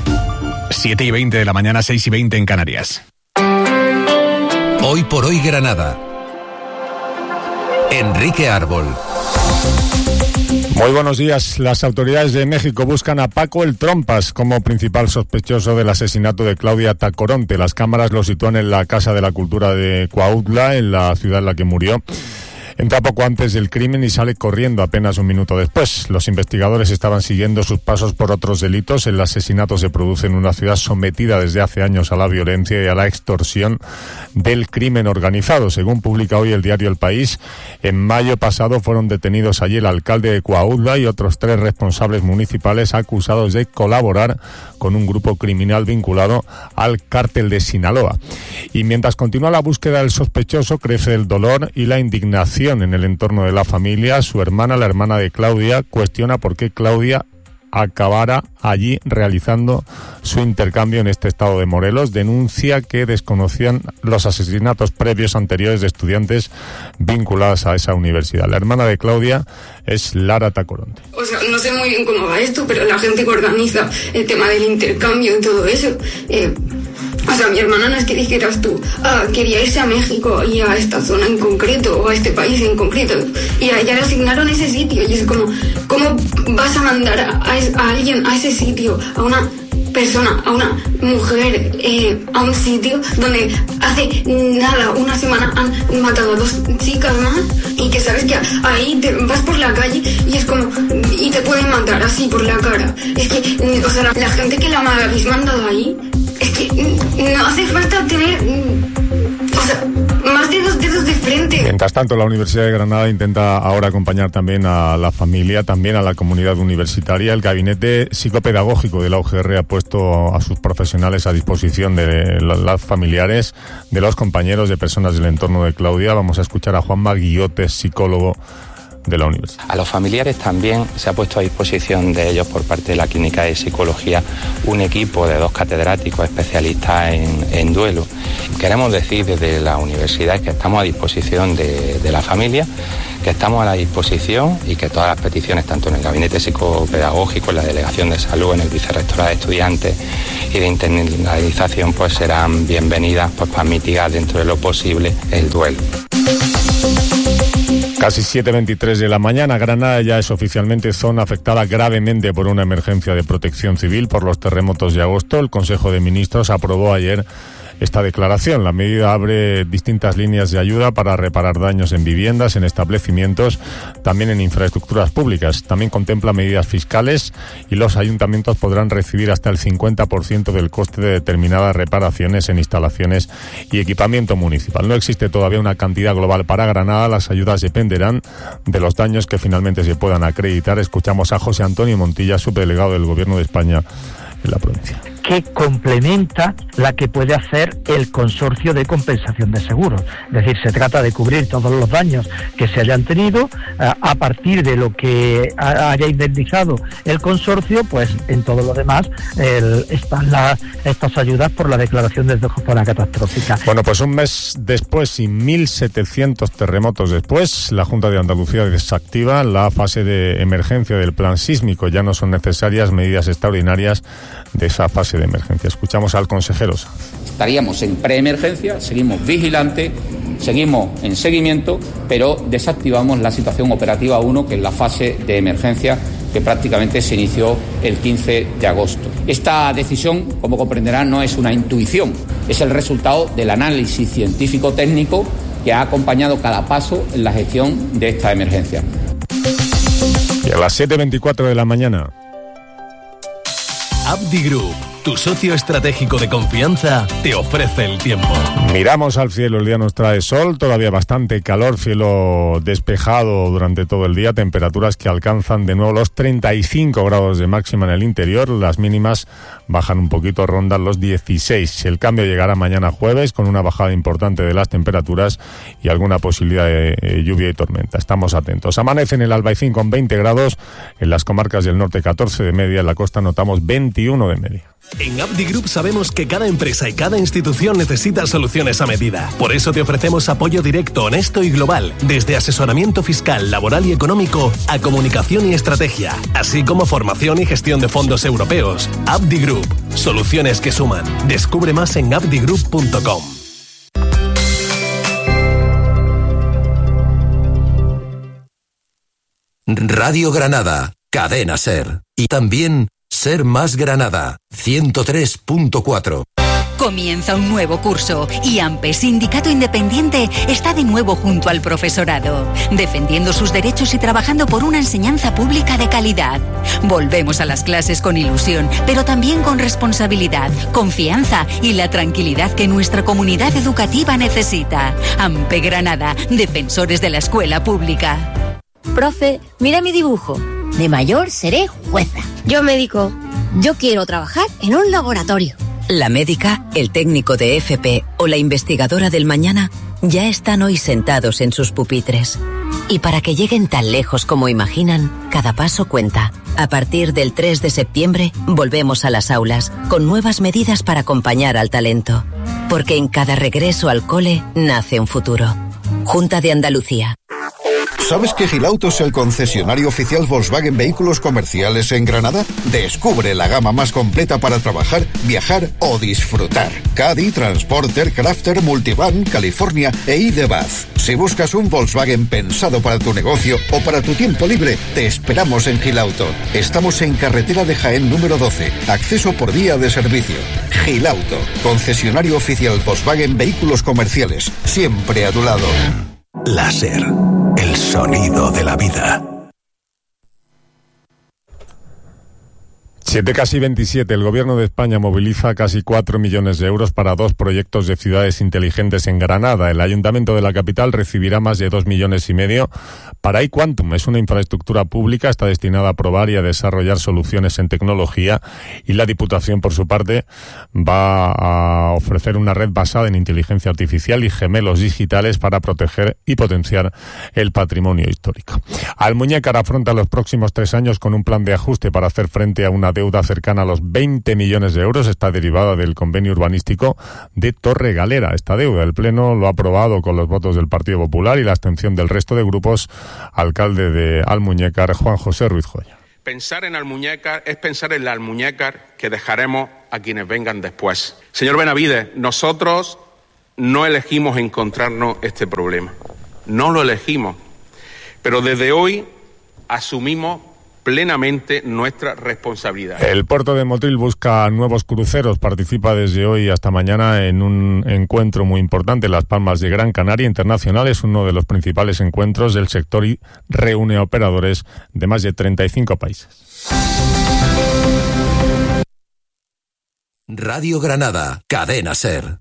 siete y veinte de la mañana, seis y veinte en Canarias. Hoy por hoy Granada. Enrique Árbol. Muy buenos días. Las autoridades de México buscan a Paco el Trompas como principal sospechoso del asesinato de Claudia Tacoronte. Las cámaras lo sitúan en la Casa de la Cultura de Cuautla, en la ciudad en la que murió. Entra poco antes del crimen y sale corriendo apenas un minuto después. Los investigadores estaban siguiendo sus pasos por otros delitos. El asesinato se produce en una ciudad sometida desde hace años a la violencia y a la extorsión del crimen organizado. Según publica hoy el diario El País, en mayo pasado fueron detenidos allí el alcalde de Cuautla y otros tres responsables municipales acusados de colaborar con un grupo criminal vinculado al cártel de Sinaloa. Y mientras continúa la búsqueda del sospechoso, crece el dolor y la indignación en el entorno de la familia. Su hermana, la hermana de Claudia, cuestiona por qué Claudia acabara allí realizando su intercambio en este estado de Morelos. Denuncia que desconocían los asesinatos previos anteriores de estudiantes vinculados a esa universidad. La hermana de Claudia es Lara Tacoronte. O sea, no sé muy bien cómo va esto, pero la gente que organiza el tema del intercambio y todo eso... Eh, O sea, mi hermana no es que dijeras tú, ah, quería irse a México y a esta zona en concreto, o a este país en concreto, y a ella le asignaron ese sitio, y es como, ¿cómo vas a mandar a, a alguien a ese sitio, a una persona, a una mujer, eh, a un sitio donde hace nada, una semana han matado a dos chicas más, y que sabes que ahí te vas por la calle y es como, y te pueden matar así por la cara? Es que, o sea, la, la gente que la habéis mandado ahí, es que no hace falta tener, o sea, más de Mientras tanto, la Universidad de Granada intenta ahora acompañar también a la familia, también a la comunidad universitaria. El gabinete psicopedagógico de la U G R ha puesto a sus profesionales a disposición de las familiares, de los compañeros, de personas del entorno de Claudia. Vamos a escuchar a Juanma Guillotes, psicólogo de la universidad. A los familiares también se ha puesto a disposición de ellos por parte de la Clínica de Psicología un equipo de dos catedráticos especialistas en, en duelo. Queremos decir desde la universidad que estamos a disposición de, de la familia, que estamos a la disposición y que todas las peticiones, tanto en el gabinete psicopedagógico, en la delegación de salud, en el vicerrectorado de estudiantes y de internalización, pues serán bienvenidas, pues para mitigar dentro de lo posible el duelo. Casi siete veintitrés de la mañana, Granada ya es oficialmente zona afectada gravemente por una emergencia de protección civil por los terremotos de agosto. El Consejo de Ministros aprobó ayer esta declaración. La medida abre distintas líneas de ayuda para reparar daños en viviendas, en establecimientos, también en infraestructuras públicas. También contempla medidas fiscales y los ayuntamientos podrán recibir hasta el cincuenta por ciento del coste de determinadas reparaciones en instalaciones y equipamiento municipal. No existe todavía una cantidad global para Granada. Las ayudas dependerán de los daños que finalmente se puedan acreditar. Escuchamos a José Antonio Montilla, subdelegado del Gobierno de España en la provincia. Que complementa la que puede hacer el consorcio de compensación de seguros. Es decir, se trata de cubrir todos los daños que se hayan tenido a partir de lo que haya indemnizado el consorcio, pues en todo lo demás el, están las, estas ayudas por la declaración de zona catastrófica. Bueno, pues un mes después y mil setecientos terremotos después, la Junta de Andalucía desactiva la fase de emergencia del plan sísmico. Ya no son necesarias medidas extraordinarias de esa fase de emergencia. Escuchamos al consejero. Estaríamos en preemergencia, seguimos vigilantes, seguimos en seguimiento, pero desactivamos la situación operativa uno, que es la fase de emergencia que prácticamente se inició el quince de agosto. Esta decisión, como comprenderán, no es una intuición, es el resultado del análisis científico-técnico que ha acompañado cada paso en la gestión de esta emergencia. Y a las siete veinticuatro de la mañana. Abdi Group, tu socio estratégico de confianza, te ofrece el tiempo. Miramos al cielo, el día nos trae sol, todavía bastante calor, cielo despejado durante todo el día, temperaturas que alcanzan de nuevo los treinta y cinco grados de máxima en el interior, las mínimas bajan un poquito, rondan los dieciséis. El cambio llegará mañana jueves con una bajada importante de las temperaturas y alguna posibilidad de lluvia y tormenta. Estamos atentos. Amanece en el Albaicín con veinte grados, en las comarcas del norte catorce de media, en la costa notamos veintiuno de media. En Abdi Group sabemos que cada empresa y cada institución necesita soluciones a medida. Por eso te ofrecemos apoyo directo, honesto y global, desde asesoramiento fiscal, laboral y económico a comunicación y estrategia, así como formación y gestión de fondos europeos. Abdi Group, soluciones que suman. Descubre más en abdi group punto com. Radio Granada, Cadena Ser. Y también Ser Más Granada, ciento tres punto cuatro. Comienza un nuevo curso y AMPE, Sindicato Independiente, está de nuevo junto al profesorado, defendiendo sus derechos y trabajando por una enseñanza pública de calidad. Volvemos a las clases con ilusión, pero también con responsabilidad, confianza y la tranquilidad que nuestra comunidad educativa necesita. AMPE Granada, defensores de la escuela pública. Profe, mira mi dibujo. De mayor seré jueza. Yo médico. Yo quiero trabajar en un laboratorio. La médica, el técnico de F P o la investigadora del mañana ya están hoy sentados en sus pupitres. Y para que lleguen tan lejos como imaginan, cada paso cuenta. A partir del tres de septiembre, volvemos a las aulas, con nuevas medidas para acompañar al talento. Porque en cada regreso al cole nace un futuro. Junta de Andalucía. ¿Sabes que Gilauto es el concesionario oficial Volkswagen Vehículos Comerciales en Granada? Descubre la gama más completa para trabajar, viajar o disfrutar. Caddy, Transporter, Crafter, Multivan, California e iDeBaz. Si buscas un Volkswagen pensado para tu negocio o para tu tiempo libre, te esperamos en Gilauto. Estamos en carretera de Jaén número doce, acceso por vía de servicio. Gilauto, concesionario oficial Volkswagen Vehículos Comerciales, siempre a tu lado. Láser, el sonido de la vida. siete casi veintisiete. El Gobierno de España moviliza casi cuatro millones de euros para dos proyectos de ciudades inteligentes en Granada. El Ayuntamiento de la capital recibirá más de dos millones y medio para iQuantum. Es una infraestructura pública, está destinada a probar y a desarrollar soluciones en tecnología, y la Diputación, por su parte, va a ofrecer una red basada en inteligencia artificial y gemelos digitales para proteger y potenciar el patrimonio histórico. Almuñécar afronta los próximos tres años con un plan de ajuste para hacer frente a una deuda cercana a los veinte millones de euros. Está derivada del convenio urbanístico de Torre Galera. Esta deuda, el Pleno lo ha aprobado con los votos del Partido Popular y la abstención del resto de grupos. Alcalde de Almuñécar, Juan José Ruiz Joya. Pensar en Almuñécar es pensar en la Almuñécar que dejaremos a quienes vengan después. Señor Benavides, nosotros no elegimos encontrarnos este problema. No lo elegimos. Pero desde hoy asumimos plenamente nuestra responsabilidad. El puerto de Motril busca nuevos cruceros. Participa desde hoy hasta mañana en un encuentro muy importante, Las Palmas de Gran Canaria Internacional. Es uno de los principales encuentros del sector y reúne a operadores de más de treinta y cinco países. Radio Granada, Cadena SER.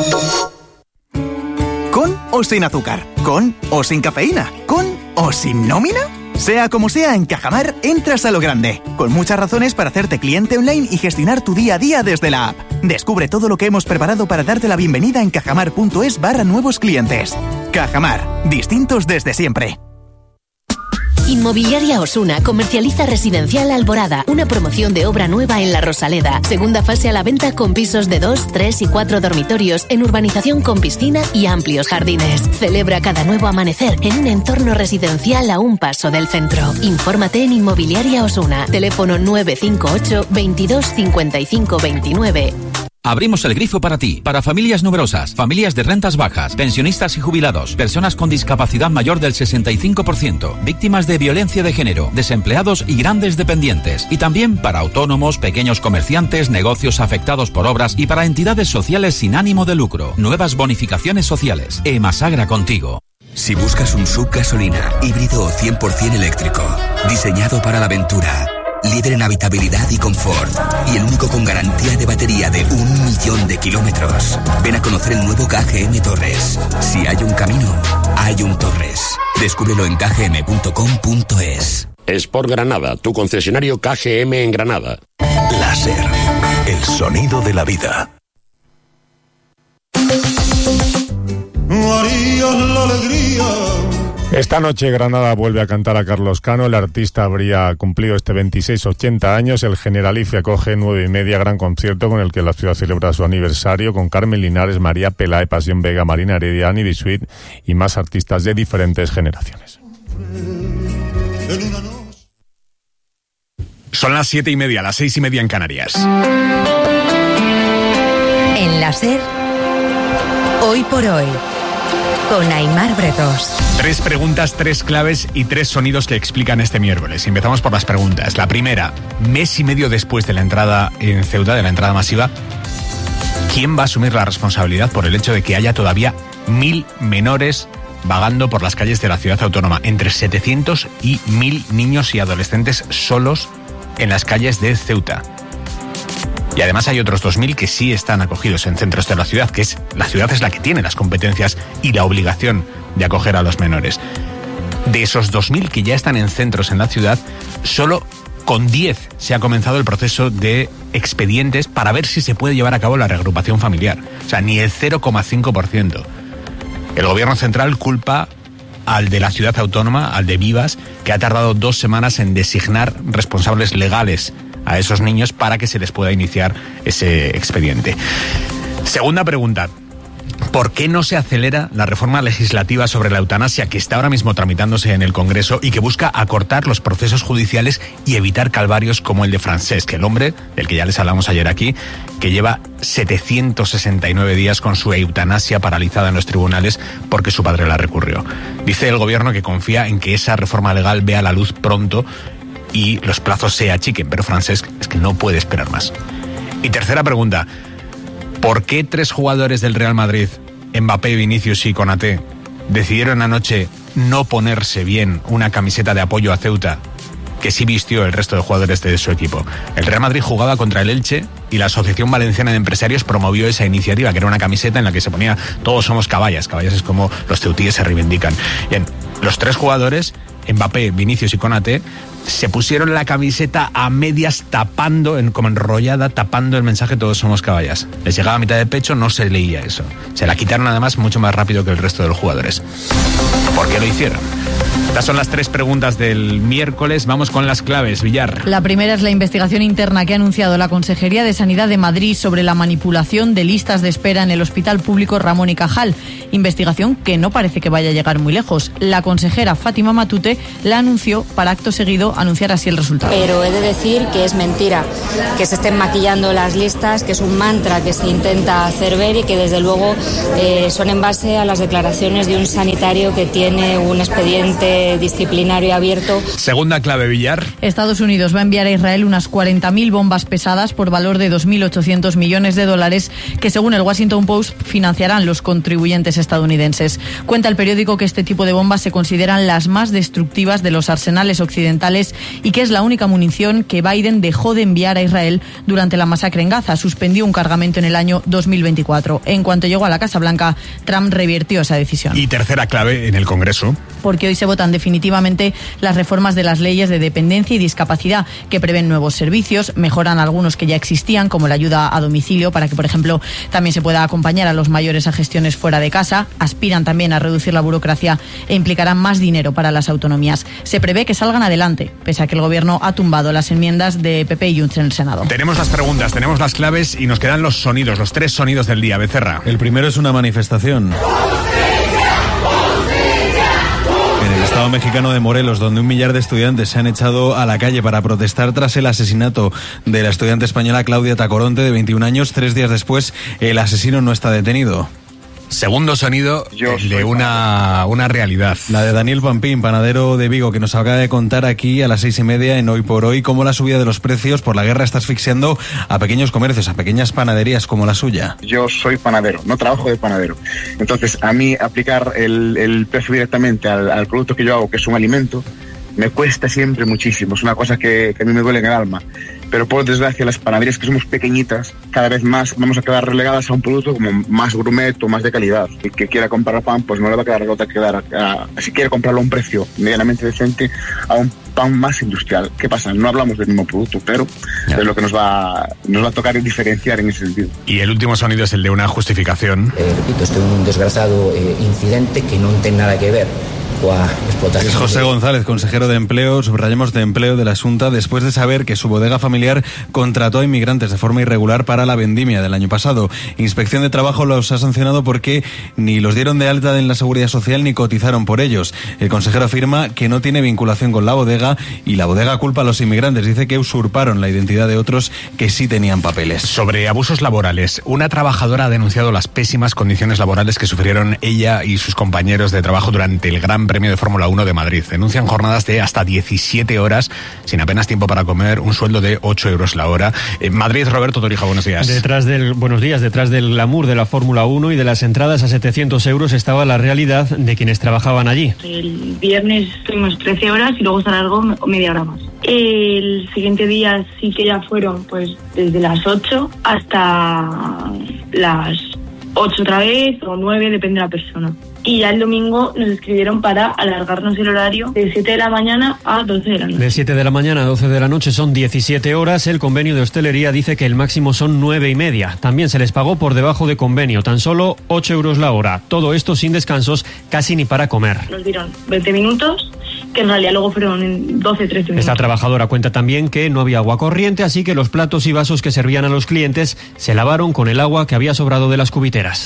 ¿Con o sin azúcar? ¿Con o sin cafeína? ¿Con o sin nómina? Sea como sea, en Cajamar entras a lo grande, con muchas razones para hacerte cliente online y gestionar tu día a día desde la app. Descubre todo lo que hemos preparado para darte la bienvenida en cajamar.es barra nuevos clientes. Cajamar, distintos desde siempre. Inmobiliaria Osuna comercializa Residencial Alborada, una promoción de obra nueva en La Rosaleda. Segunda fase a la venta con pisos de dos, tres y cuatro dormitorios en urbanización con piscina y amplios jardines. Celebra cada nuevo amanecer en un entorno residencial a un paso del centro. Infórmate en Inmobiliaria Osuna. Teléfono nueve cinco ocho, veintidós, cincuenta y cinco, veintinueve. Abrimos el grifo para ti, para familias numerosas, familias de rentas bajas, pensionistas y jubilados, personas con discapacidad mayor del sesenta y cinco por ciento, víctimas de violencia de género, desempleados y grandes dependientes. Y también para autónomos, pequeños comerciantes, negocios afectados por obras y para entidades sociales sin ánimo de lucro. Nuevas bonificaciones sociales. Emasagra contigo. Si buscas un sub gasolina, híbrido o cien por ciento eléctrico, diseñado para la aventura, líder en habitabilidad y confort, y el único con garantía de batería de un millón de kilómetros. Ven a conocer el nuevo K G M Torres. Si hay un camino, hay un Torres. Descúbrelo en k g m punto com punto es. Sport Granada, tu concesionario K G M en Granada. Láser, el sonido de la vida. María, la alegría. Esta noche Granada vuelve a cantar a Carlos Cano. El artista habría cumplido este veintiséis, ochenta años. El Generalife acoge nueve y media, gran concierto con el que la ciudad celebra su aniversario, con Carmen Linares, María Pelae, Pasión Vega, Marina Heredia, Annie Bisuit y más artistas de diferentes generaciones. Son las siete y media, las seis y media en Canarias. En la SER, hoy por hoy, con Aimar Bretos. Tres preguntas, tres claves y tres sonidos que explican este miércoles. Empezamos por las preguntas. La primera, mes y medio después de la entrada en Ceuta, de la entrada masiva, ¿quién va a asumir la responsabilidad por el hecho de que haya todavía mil menores vagando por las calles de la ciudad autónoma? Entre setecientos y mil niños y adolescentes solos en las calles de Ceuta. Y además hay otros dos mil que sí están acogidos en centros de la ciudad, que es la ciudad es la que tiene las competencias y la obligación de acoger a los menores. De esos dos mil que ya están en centros en la ciudad, solo con diez se ha comenzado el proceso de expedientes para ver si se puede llevar a cabo la reagrupación familiar. O sea, ni el cero coma cinco por ciento. El gobierno central culpa al de la ciudad autónoma, al de Vivas, que ha tardado dos semanas en designar responsables legales a esos niños para que se les pueda iniciar ese expediente. Segunda pregunta. ¿Por qué no se acelera la reforma legislativa sobre la eutanasia que está ahora mismo tramitándose en el Congreso y que busca acortar los procesos judiciales y evitar calvarios como el de Francesc, el hombre del que ya les hablamos ayer aquí, que lleva setecientos sesenta y nueve días con su eutanasia paralizada en los tribunales porque su padre la recurrió? Dice el gobierno que confía en que esa reforma legal vea la luz pronto y los plazos se achiquen, pero Francesc es que no puede esperar más. Y tercera pregunta. ¿Por qué tres jugadores del Real Madrid, Mbappé, Vinicius y Konaté, decidieron anoche no ponerse bien una camiseta de apoyo a Ceuta que sí vistió el resto de jugadores de su equipo. El Real Madrid jugaba contra el Elche y la Asociación Valenciana de Empresarios promovió esa iniciativa, que era una camiseta en la que se ponía todos somos caballas. Caballas es como los ceutíes se reivindican. Bien, los tres jugadores, Mbappé, Vinicius y Konaté, se pusieron la camiseta a medias tapando, en, como enrollada, tapando el mensaje todos somos caballas. Les llegaba a mitad de pecho, no se leía eso. Se la quitaron además mucho más rápido que el resto de los jugadores. ¿Por qué lo hicieron? Estas son las tres preguntas del miércoles. Vamos con las claves, Villar. La primera es la investigación interna que ha anunciado la Consejería de Sanidad de Madrid sobre la manipulación de listas de espera en el Hospital Público Ramón y Cajal. Investigación que no parece que vaya a llegar muy lejos. La consejera Fátima Matute la anunció para acto seguido anunciar así el resultado. Pero he de decir que es mentira, que se estén maquillando las listas, que es un mantra que se intenta hacer ver y que desde luego eh, son en base a las declaraciones de un sanitario que tiene un expediente disciplinario abierto. Segunda clave, Villar. Estados Unidos va a enviar a Israel unas cuarenta mil bombas pesadas por valor de dos mil ochocientos millones de dólares que, según el Washington Post, financiarán los contribuyentes estadounidenses. Cuenta el periódico que este tipo de bombas se consideran las más destructivas de los arsenales occidentales y que es la única munición que Biden dejó de enviar a Israel durante la masacre en Gaza. Suspendió un cargamento en el año dos mil veinticuatro. En cuanto llegó a la Casa Blanca, Trump revirtió esa decisión. Y tercera clave en el Congreso. Porque hoy se votan definitivamente las reformas de las leyes de dependencia y discapacidad que prevén nuevos servicios, mejoran algunos que ya existían, como la ayuda a domicilio, para que, por ejemplo, también se pueda acompañar a los mayores a gestiones fuera de casa. Aspiran también a reducir la burocracia e implicarán más dinero para las autonomías. Se prevé que salgan adelante, pese a que el Gobierno ha tumbado las enmiendas de P P y Junts en el Senado. Tenemos las preguntas, tenemos las claves y nos quedan los sonidos, los tres sonidos del día. Becerra. El primero es una manifestación. En el estado mexicano de Morelos, donde un millar de estudiantes se han echado a la calle para protestar tras el asesinato de la estudiante española Claudia Tacoronte, de veintiún años. Tres días después, el asesino no está detenido. Segundo sonido, el de una, una realidad. La de Daniel Pampín, panadero de Vigo, que nos acaba de contar aquí a las seis y media en Hoy por Hoy cómo la subida de los precios por la guerra está asfixiando a pequeños comercios, a pequeñas panaderías como la suya. Yo soy panadero, no trabajo de panadero. Entonces, a mí aplicar el, el precio directamente al, al producto que yo hago, que es un alimento, me cuesta siempre muchísimo. Es una cosa que, que a mí me duele en el alma. Pero por desgracia, las panaderías que somos pequeñitas, cada vez más vamos a quedar relegadas a un producto como más gourmet o más de calidad. El que quiera comprar pan, pues no le va a quedar otra que quedar a, a, si quiere comprarlo a un precio medianamente decente, a un pan más industrial. ¿Qué pasa? No hablamos del mismo producto, pero ya. Es lo que nos va, nos va a tocar diferenciar en ese sentido. Y el último sonido es el de una justificación. Eh, repito, esto es un desgraciado eh, incidente que no tiene nada que ver. Es José González, consejero de Empleo, subrayamos de Empleo de la Xunta, después de saber que su bodega familiar contrató a inmigrantes de forma irregular para la vendimia del año pasado. Inspección de Trabajo los ha sancionado porque ni los dieron de alta en la Seguridad Social ni cotizaron por ellos. El consejero afirma que no tiene vinculación con la bodega y la bodega culpa a los inmigrantes. Dice que usurparon la identidad de otros que sí tenían papeles. Sobre abusos laborales, una trabajadora ha denunciado las pésimas condiciones laborales que sufrieron ella y sus compañeros de trabajo durante el Gran Premio de Fórmula uno de Madrid. Denuncian jornadas de hasta diecisiete horas, sin apenas tiempo para comer, un sueldo de ocho euros la hora. En Madrid, Roberto Torija, buenos días. Detrás del, buenos días, detrás del glamour de la Fórmula uno y de las entradas a setecientos euros estaba la realidad de quienes trabajaban allí. El viernes estuvimos trece horas y luego se alargó media hora más. El siguiente día sí que ya fueron pues desde las ocho hasta las ocho otra vez o nueve, depende de la persona. Y ya el domingo nos escribieron para alargarnos el horario de siete de la mañana a doce de la noche. De siete de la mañana a doce de la noche son diecisiete horas. El convenio de hostelería dice que el máximo son nueve y media. También se les pagó por debajo de convenio, tan solo ocho euros la hora. Todo esto sin descansos, casi ni para comer. Nos dieron veinte minutos, que en realidad luego fueron doce, trece minutos. Esta trabajadora cuenta también que no había agua corriente, así que los platos y vasos que servían a los clientes se lavaron con el agua que había sobrado de las cubiteras.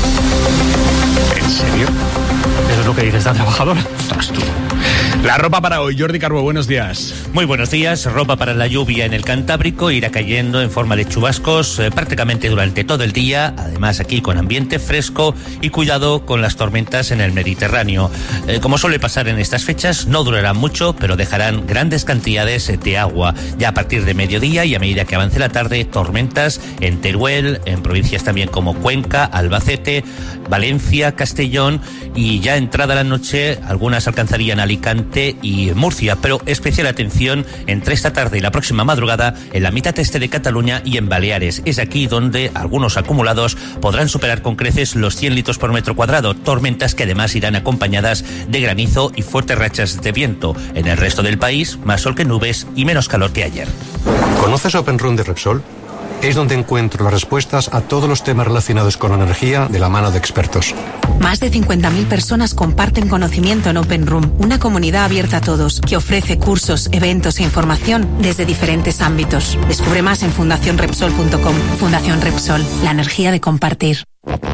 ¿En serio? Eso es lo que dice esta trabajadora. Ostras, tú. La ropa para hoy, Jordi Carbo, buenos días. Muy buenos días. Ropa para la lluvia en el Cantábrico, irá cayendo en forma de chubascos eh, prácticamente durante todo el día, además aquí con ambiente fresco y cuidado con las tormentas en el Mediterráneo. Eh, como suele pasar en estas fechas, no durarán mucho, pero dejarán grandes cantidades de agua. Ya a partir de mediodía y a medida que avance la tarde, tormentas en Teruel, en provincias también como Cuenca, Albacete, Valencia, Castellón, y ya entrada la noche algunas alcanzarían Alicante Alicante y Murcia, pero especial atención entre esta tarde y la próxima madrugada en la mitad este de Cataluña y en Baleares. Es aquí donde algunos acumulados podrán superar con creces los cien litros por metro cuadrado, tormentas que además irán acompañadas de granizo y fuertes rachas de viento. En el resto del país, más sol que nubes y menos calor que ayer. ¿Conoces Open Room de Repsol? Es donde encuentro las respuestas a todos los temas relacionados con energía de la mano de expertos. Más de cincuenta mil personas comparten conocimiento en Open Room, una comunidad abierta a todos que ofrece cursos, eventos e información desde diferentes ámbitos. Descubre más en fundación repsol punto com. Fundación Repsol, la energía de compartir.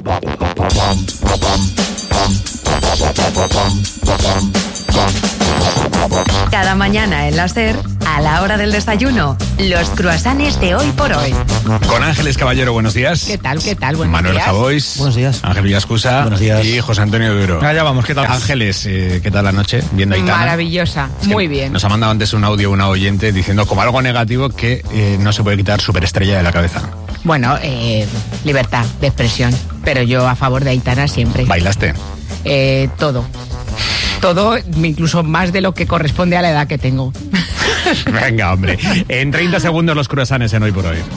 Cada mañana en la SER, a la hora del desayuno, los cruasanes de Hoy por Hoy. Con Ángeles Caballero, buenos días. ¿Qué tal, qué tal? Buenos Manuel días. Javois. Buenos días. Ángel Villascusa. Buenos días. Y José Antonio Duro. Allá vamos, ¿qué tal? Ángeles, eh, ¿qué tal la noche? Viendo a Aitana. Maravillosa, Es que muy bien. Nos ha mandado antes un audio una oyente diciendo como algo negativo que eh, no se puede quitar Superestrella de la cabeza. Bueno, eh, libertad de expresión, pero yo a favor de Aitana siempre. ¿Bailaste? Eh, todo. Todo, incluso más de lo que corresponde a la edad que tengo. Venga, hombre. En treinta segundos los cruasanes en Hoy por Hoy.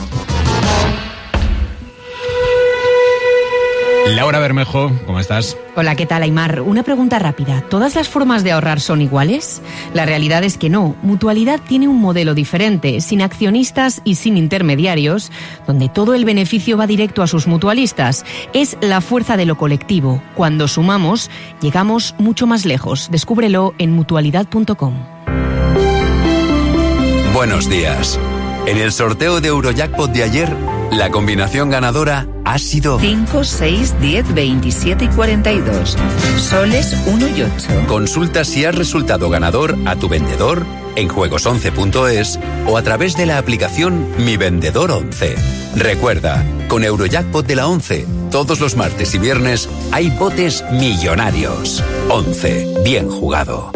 Laura Bermejo, ¿cómo estás? Hola, ¿qué tal, Aimar? Una pregunta rápida. ¿Todas las formas de ahorrar son iguales? La realidad es que no. Mutualidad tiene un modelo diferente, sin accionistas y sin intermediarios, donde todo el beneficio va directo a sus mutualistas. Es la fuerza de lo colectivo. Cuando sumamos, llegamos mucho más lejos. Descúbrelo en mutualidad punto com. Buenos días. En el sorteo de Eurojackpot de ayer, la combinación ganadora ha sido cinco, seis, diez, veintisiete y cuarenta y dos. Soles uno y ocho. Consulta si has resultado ganador a tu vendedor en juegos once punto es o a través de la aplicación Mi Vendedor once. Recuerda, con Eurojackpot de la once, todos los martes y viernes hay botes millonarios. once. Bien jugado.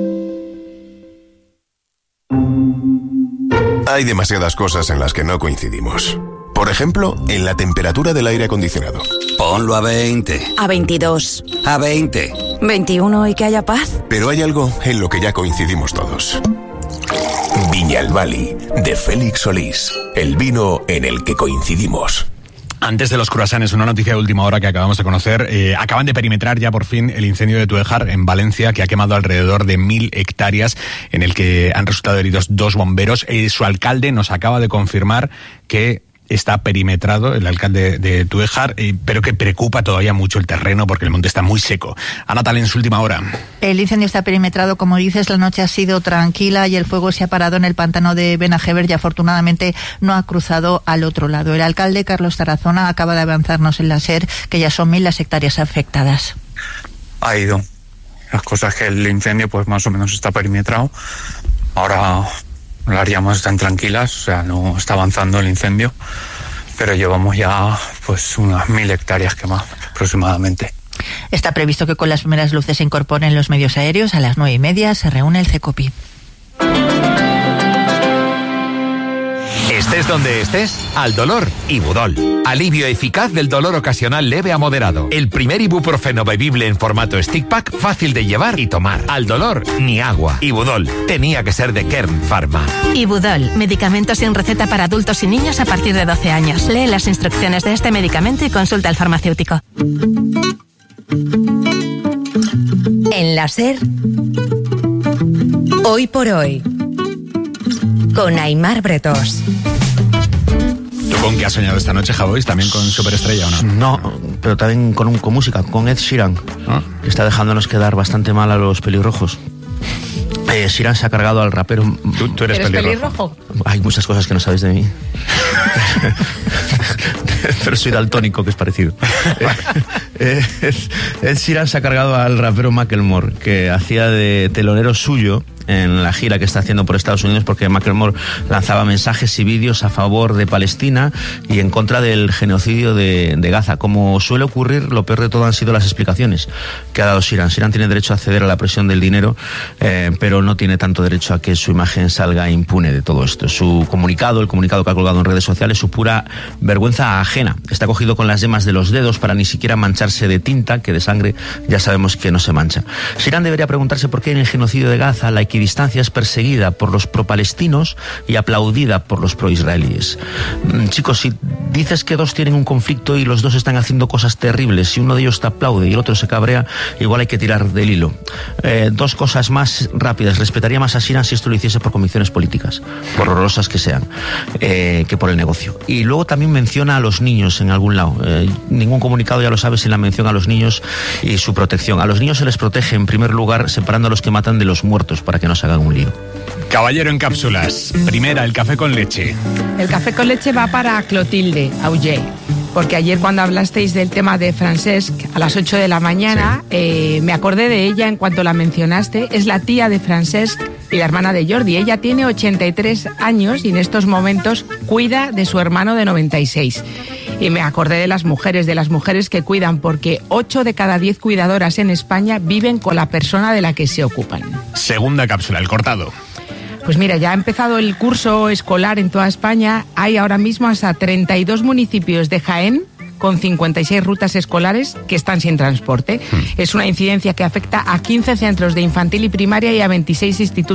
Hay demasiadas cosas en las que no coincidimos. Por ejemplo, en la temperatura del aire acondicionado. Ponlo a veinte. A veintidós. A veinte. veintiuno y que haya paz. Pero hay algo en lo que ya coincidimos todos. Viñalbali, de Félix Solís. El vino en el que coincidimos. Antes de los cruasanes, una noticia de última hora que acabamos de conocer. Eh, acaban de perimetrar ya por fin el incendio de Tuejar en Valencia, que ha quemado alrededor de mil hectáreas, en el que han resultado heridos dos bomberos. Eh, su alcalde nos acaba de confirmar que está perimetrado, el alcalde de Tuejar, eh, pero que preocupa todavía mucho el terreno porque el monte está muy seco. Ana Tal, en su última hora. El incendio está perimetrado, como dices, la noche ha sido tranquila y el fuego se ha parado en el pantano de Benajever y afortunadamente no ha cruzado al otro lado. El alcalde, Carlos Tarazona, acaba de avanzarnos en la SER que ya son mil las hectáreas afectadas. Ha ido. Las cosas que el incendio pues más o menos está perimetrado. Ahora las áreas están tranquilas, o sea, no está avanzando el incendio, pero llevamos ya pues unas mil hectáreas quemadas aproximadamente. Está previsto que con las primeras luces se incorporen los medios aéreos. A las nueve y media se reúne el CECOPI. Estés donde estés, al dolor, Ibudol. Alivio eficaz del dolor ocasional leve a moderado. El primer ibuprofeno bebible en formato stick pack, fácil de llevar y tomar. Al dolor, ni agua. Ibudol, tenía que ser de Kern Pharma. Ibudol, medicamento sin receta para adultos y niños a partir de doce años. Lee las instrucciones de este medicamento y consulta al farmacéutico. En la SER, Hoy por Hoy, con Aimar Bretós. ¿Tú con qué has soñado esta noche, Javois? ¿También con Superestrella o no? No, pero también con, un, con música, con Ed Sheeran. ¿Ah? Está dejándonos quedar bastante mal a los pelirrojos. Eh, Sheeran se ha cargado al rapero. ¿Tú, tú eres, ¿Eres pelirrojo? pelirrojo? Hay muchas cosas que no sabéis de mí. Pero soy daltónico, que es parecido. eh, Ed Sheeran se ha cargado al rapero Macklemore, que hacía de telonero suyo en la gira que está haciendo por Estados Unidos, porque Macklemore lanzaba mensajes y vídeos a favor de Palestina y en contra del genocidio de, de Gaza. Como suele ocurrir, lo peor de todo han sido las explicaciones que ha dado Sheeran. Sheeran tiene derecho a acceder a la presión del dinero, eh, pero no tiene tanto derecho a que su imagen salga impune de todo esto. Su comunicado, el comunicado que ha colgado en redes sociales, su pura vergüenza ajena. Está cogido con las yemas de los dedos para ni siquiera mancharse de tinta, que de sangre ya sabemos que no se mancha. Sheeran debería preguntarse por qué en el genocidio de Gaza la equidistancia es perseguida por los pro-palestinos y aplaudida por los pro-israelíes. Chicos, si dices que dos tienen un conflicto y los dos están haciendo cosas terribles, si uno de ellos te aplaude y el otro se cabrea, igual hay que tirar del hilo. Eh, dos cosas más rápidas. Respetaría más a Sheeran si esto lo hiciese por convicciones políticas, por horrorosas que sean, eh, que por el negocio. Y luego también menciona a los niños en algún lado. Eh, ningún comunicado, ya lo sabes, sin la mención a los niños y su protección. A los niños se les protege, en primer lugar, separando a los que matan de los muertos para que no se hagan un lío. Caballero en cápsulas. Primera, el café con leche. El café con leche va para Clotilde Auger, porque ayer cuando hablasteis del tema de Francesc a las ocho de la mañana, sí. eh, me acordé de ella en cuanto la mencionaste. Es la tía de Francesc y la hermana de Jordi. Ella tiene ochenta y tres años y en estos momentos cuida de su hermano de noventa y seis. Y me acordé de las mujeres, de las mujeres que cuidan, porque ocho de cada diez cuidadoras en España viven con la persona de la que se ocupan. Segunda cápsula, el cortado. Pues mira, ya ha empezado el curso escolar en toda España. Hay ahora mismo hasta treinta y dos municipios de Jaén con cincuenta y seis rutas escolares que están sin transporte. Hmm. Es una incidencia que afecta a quince centros de infantil y primaria y a veintiséis institutos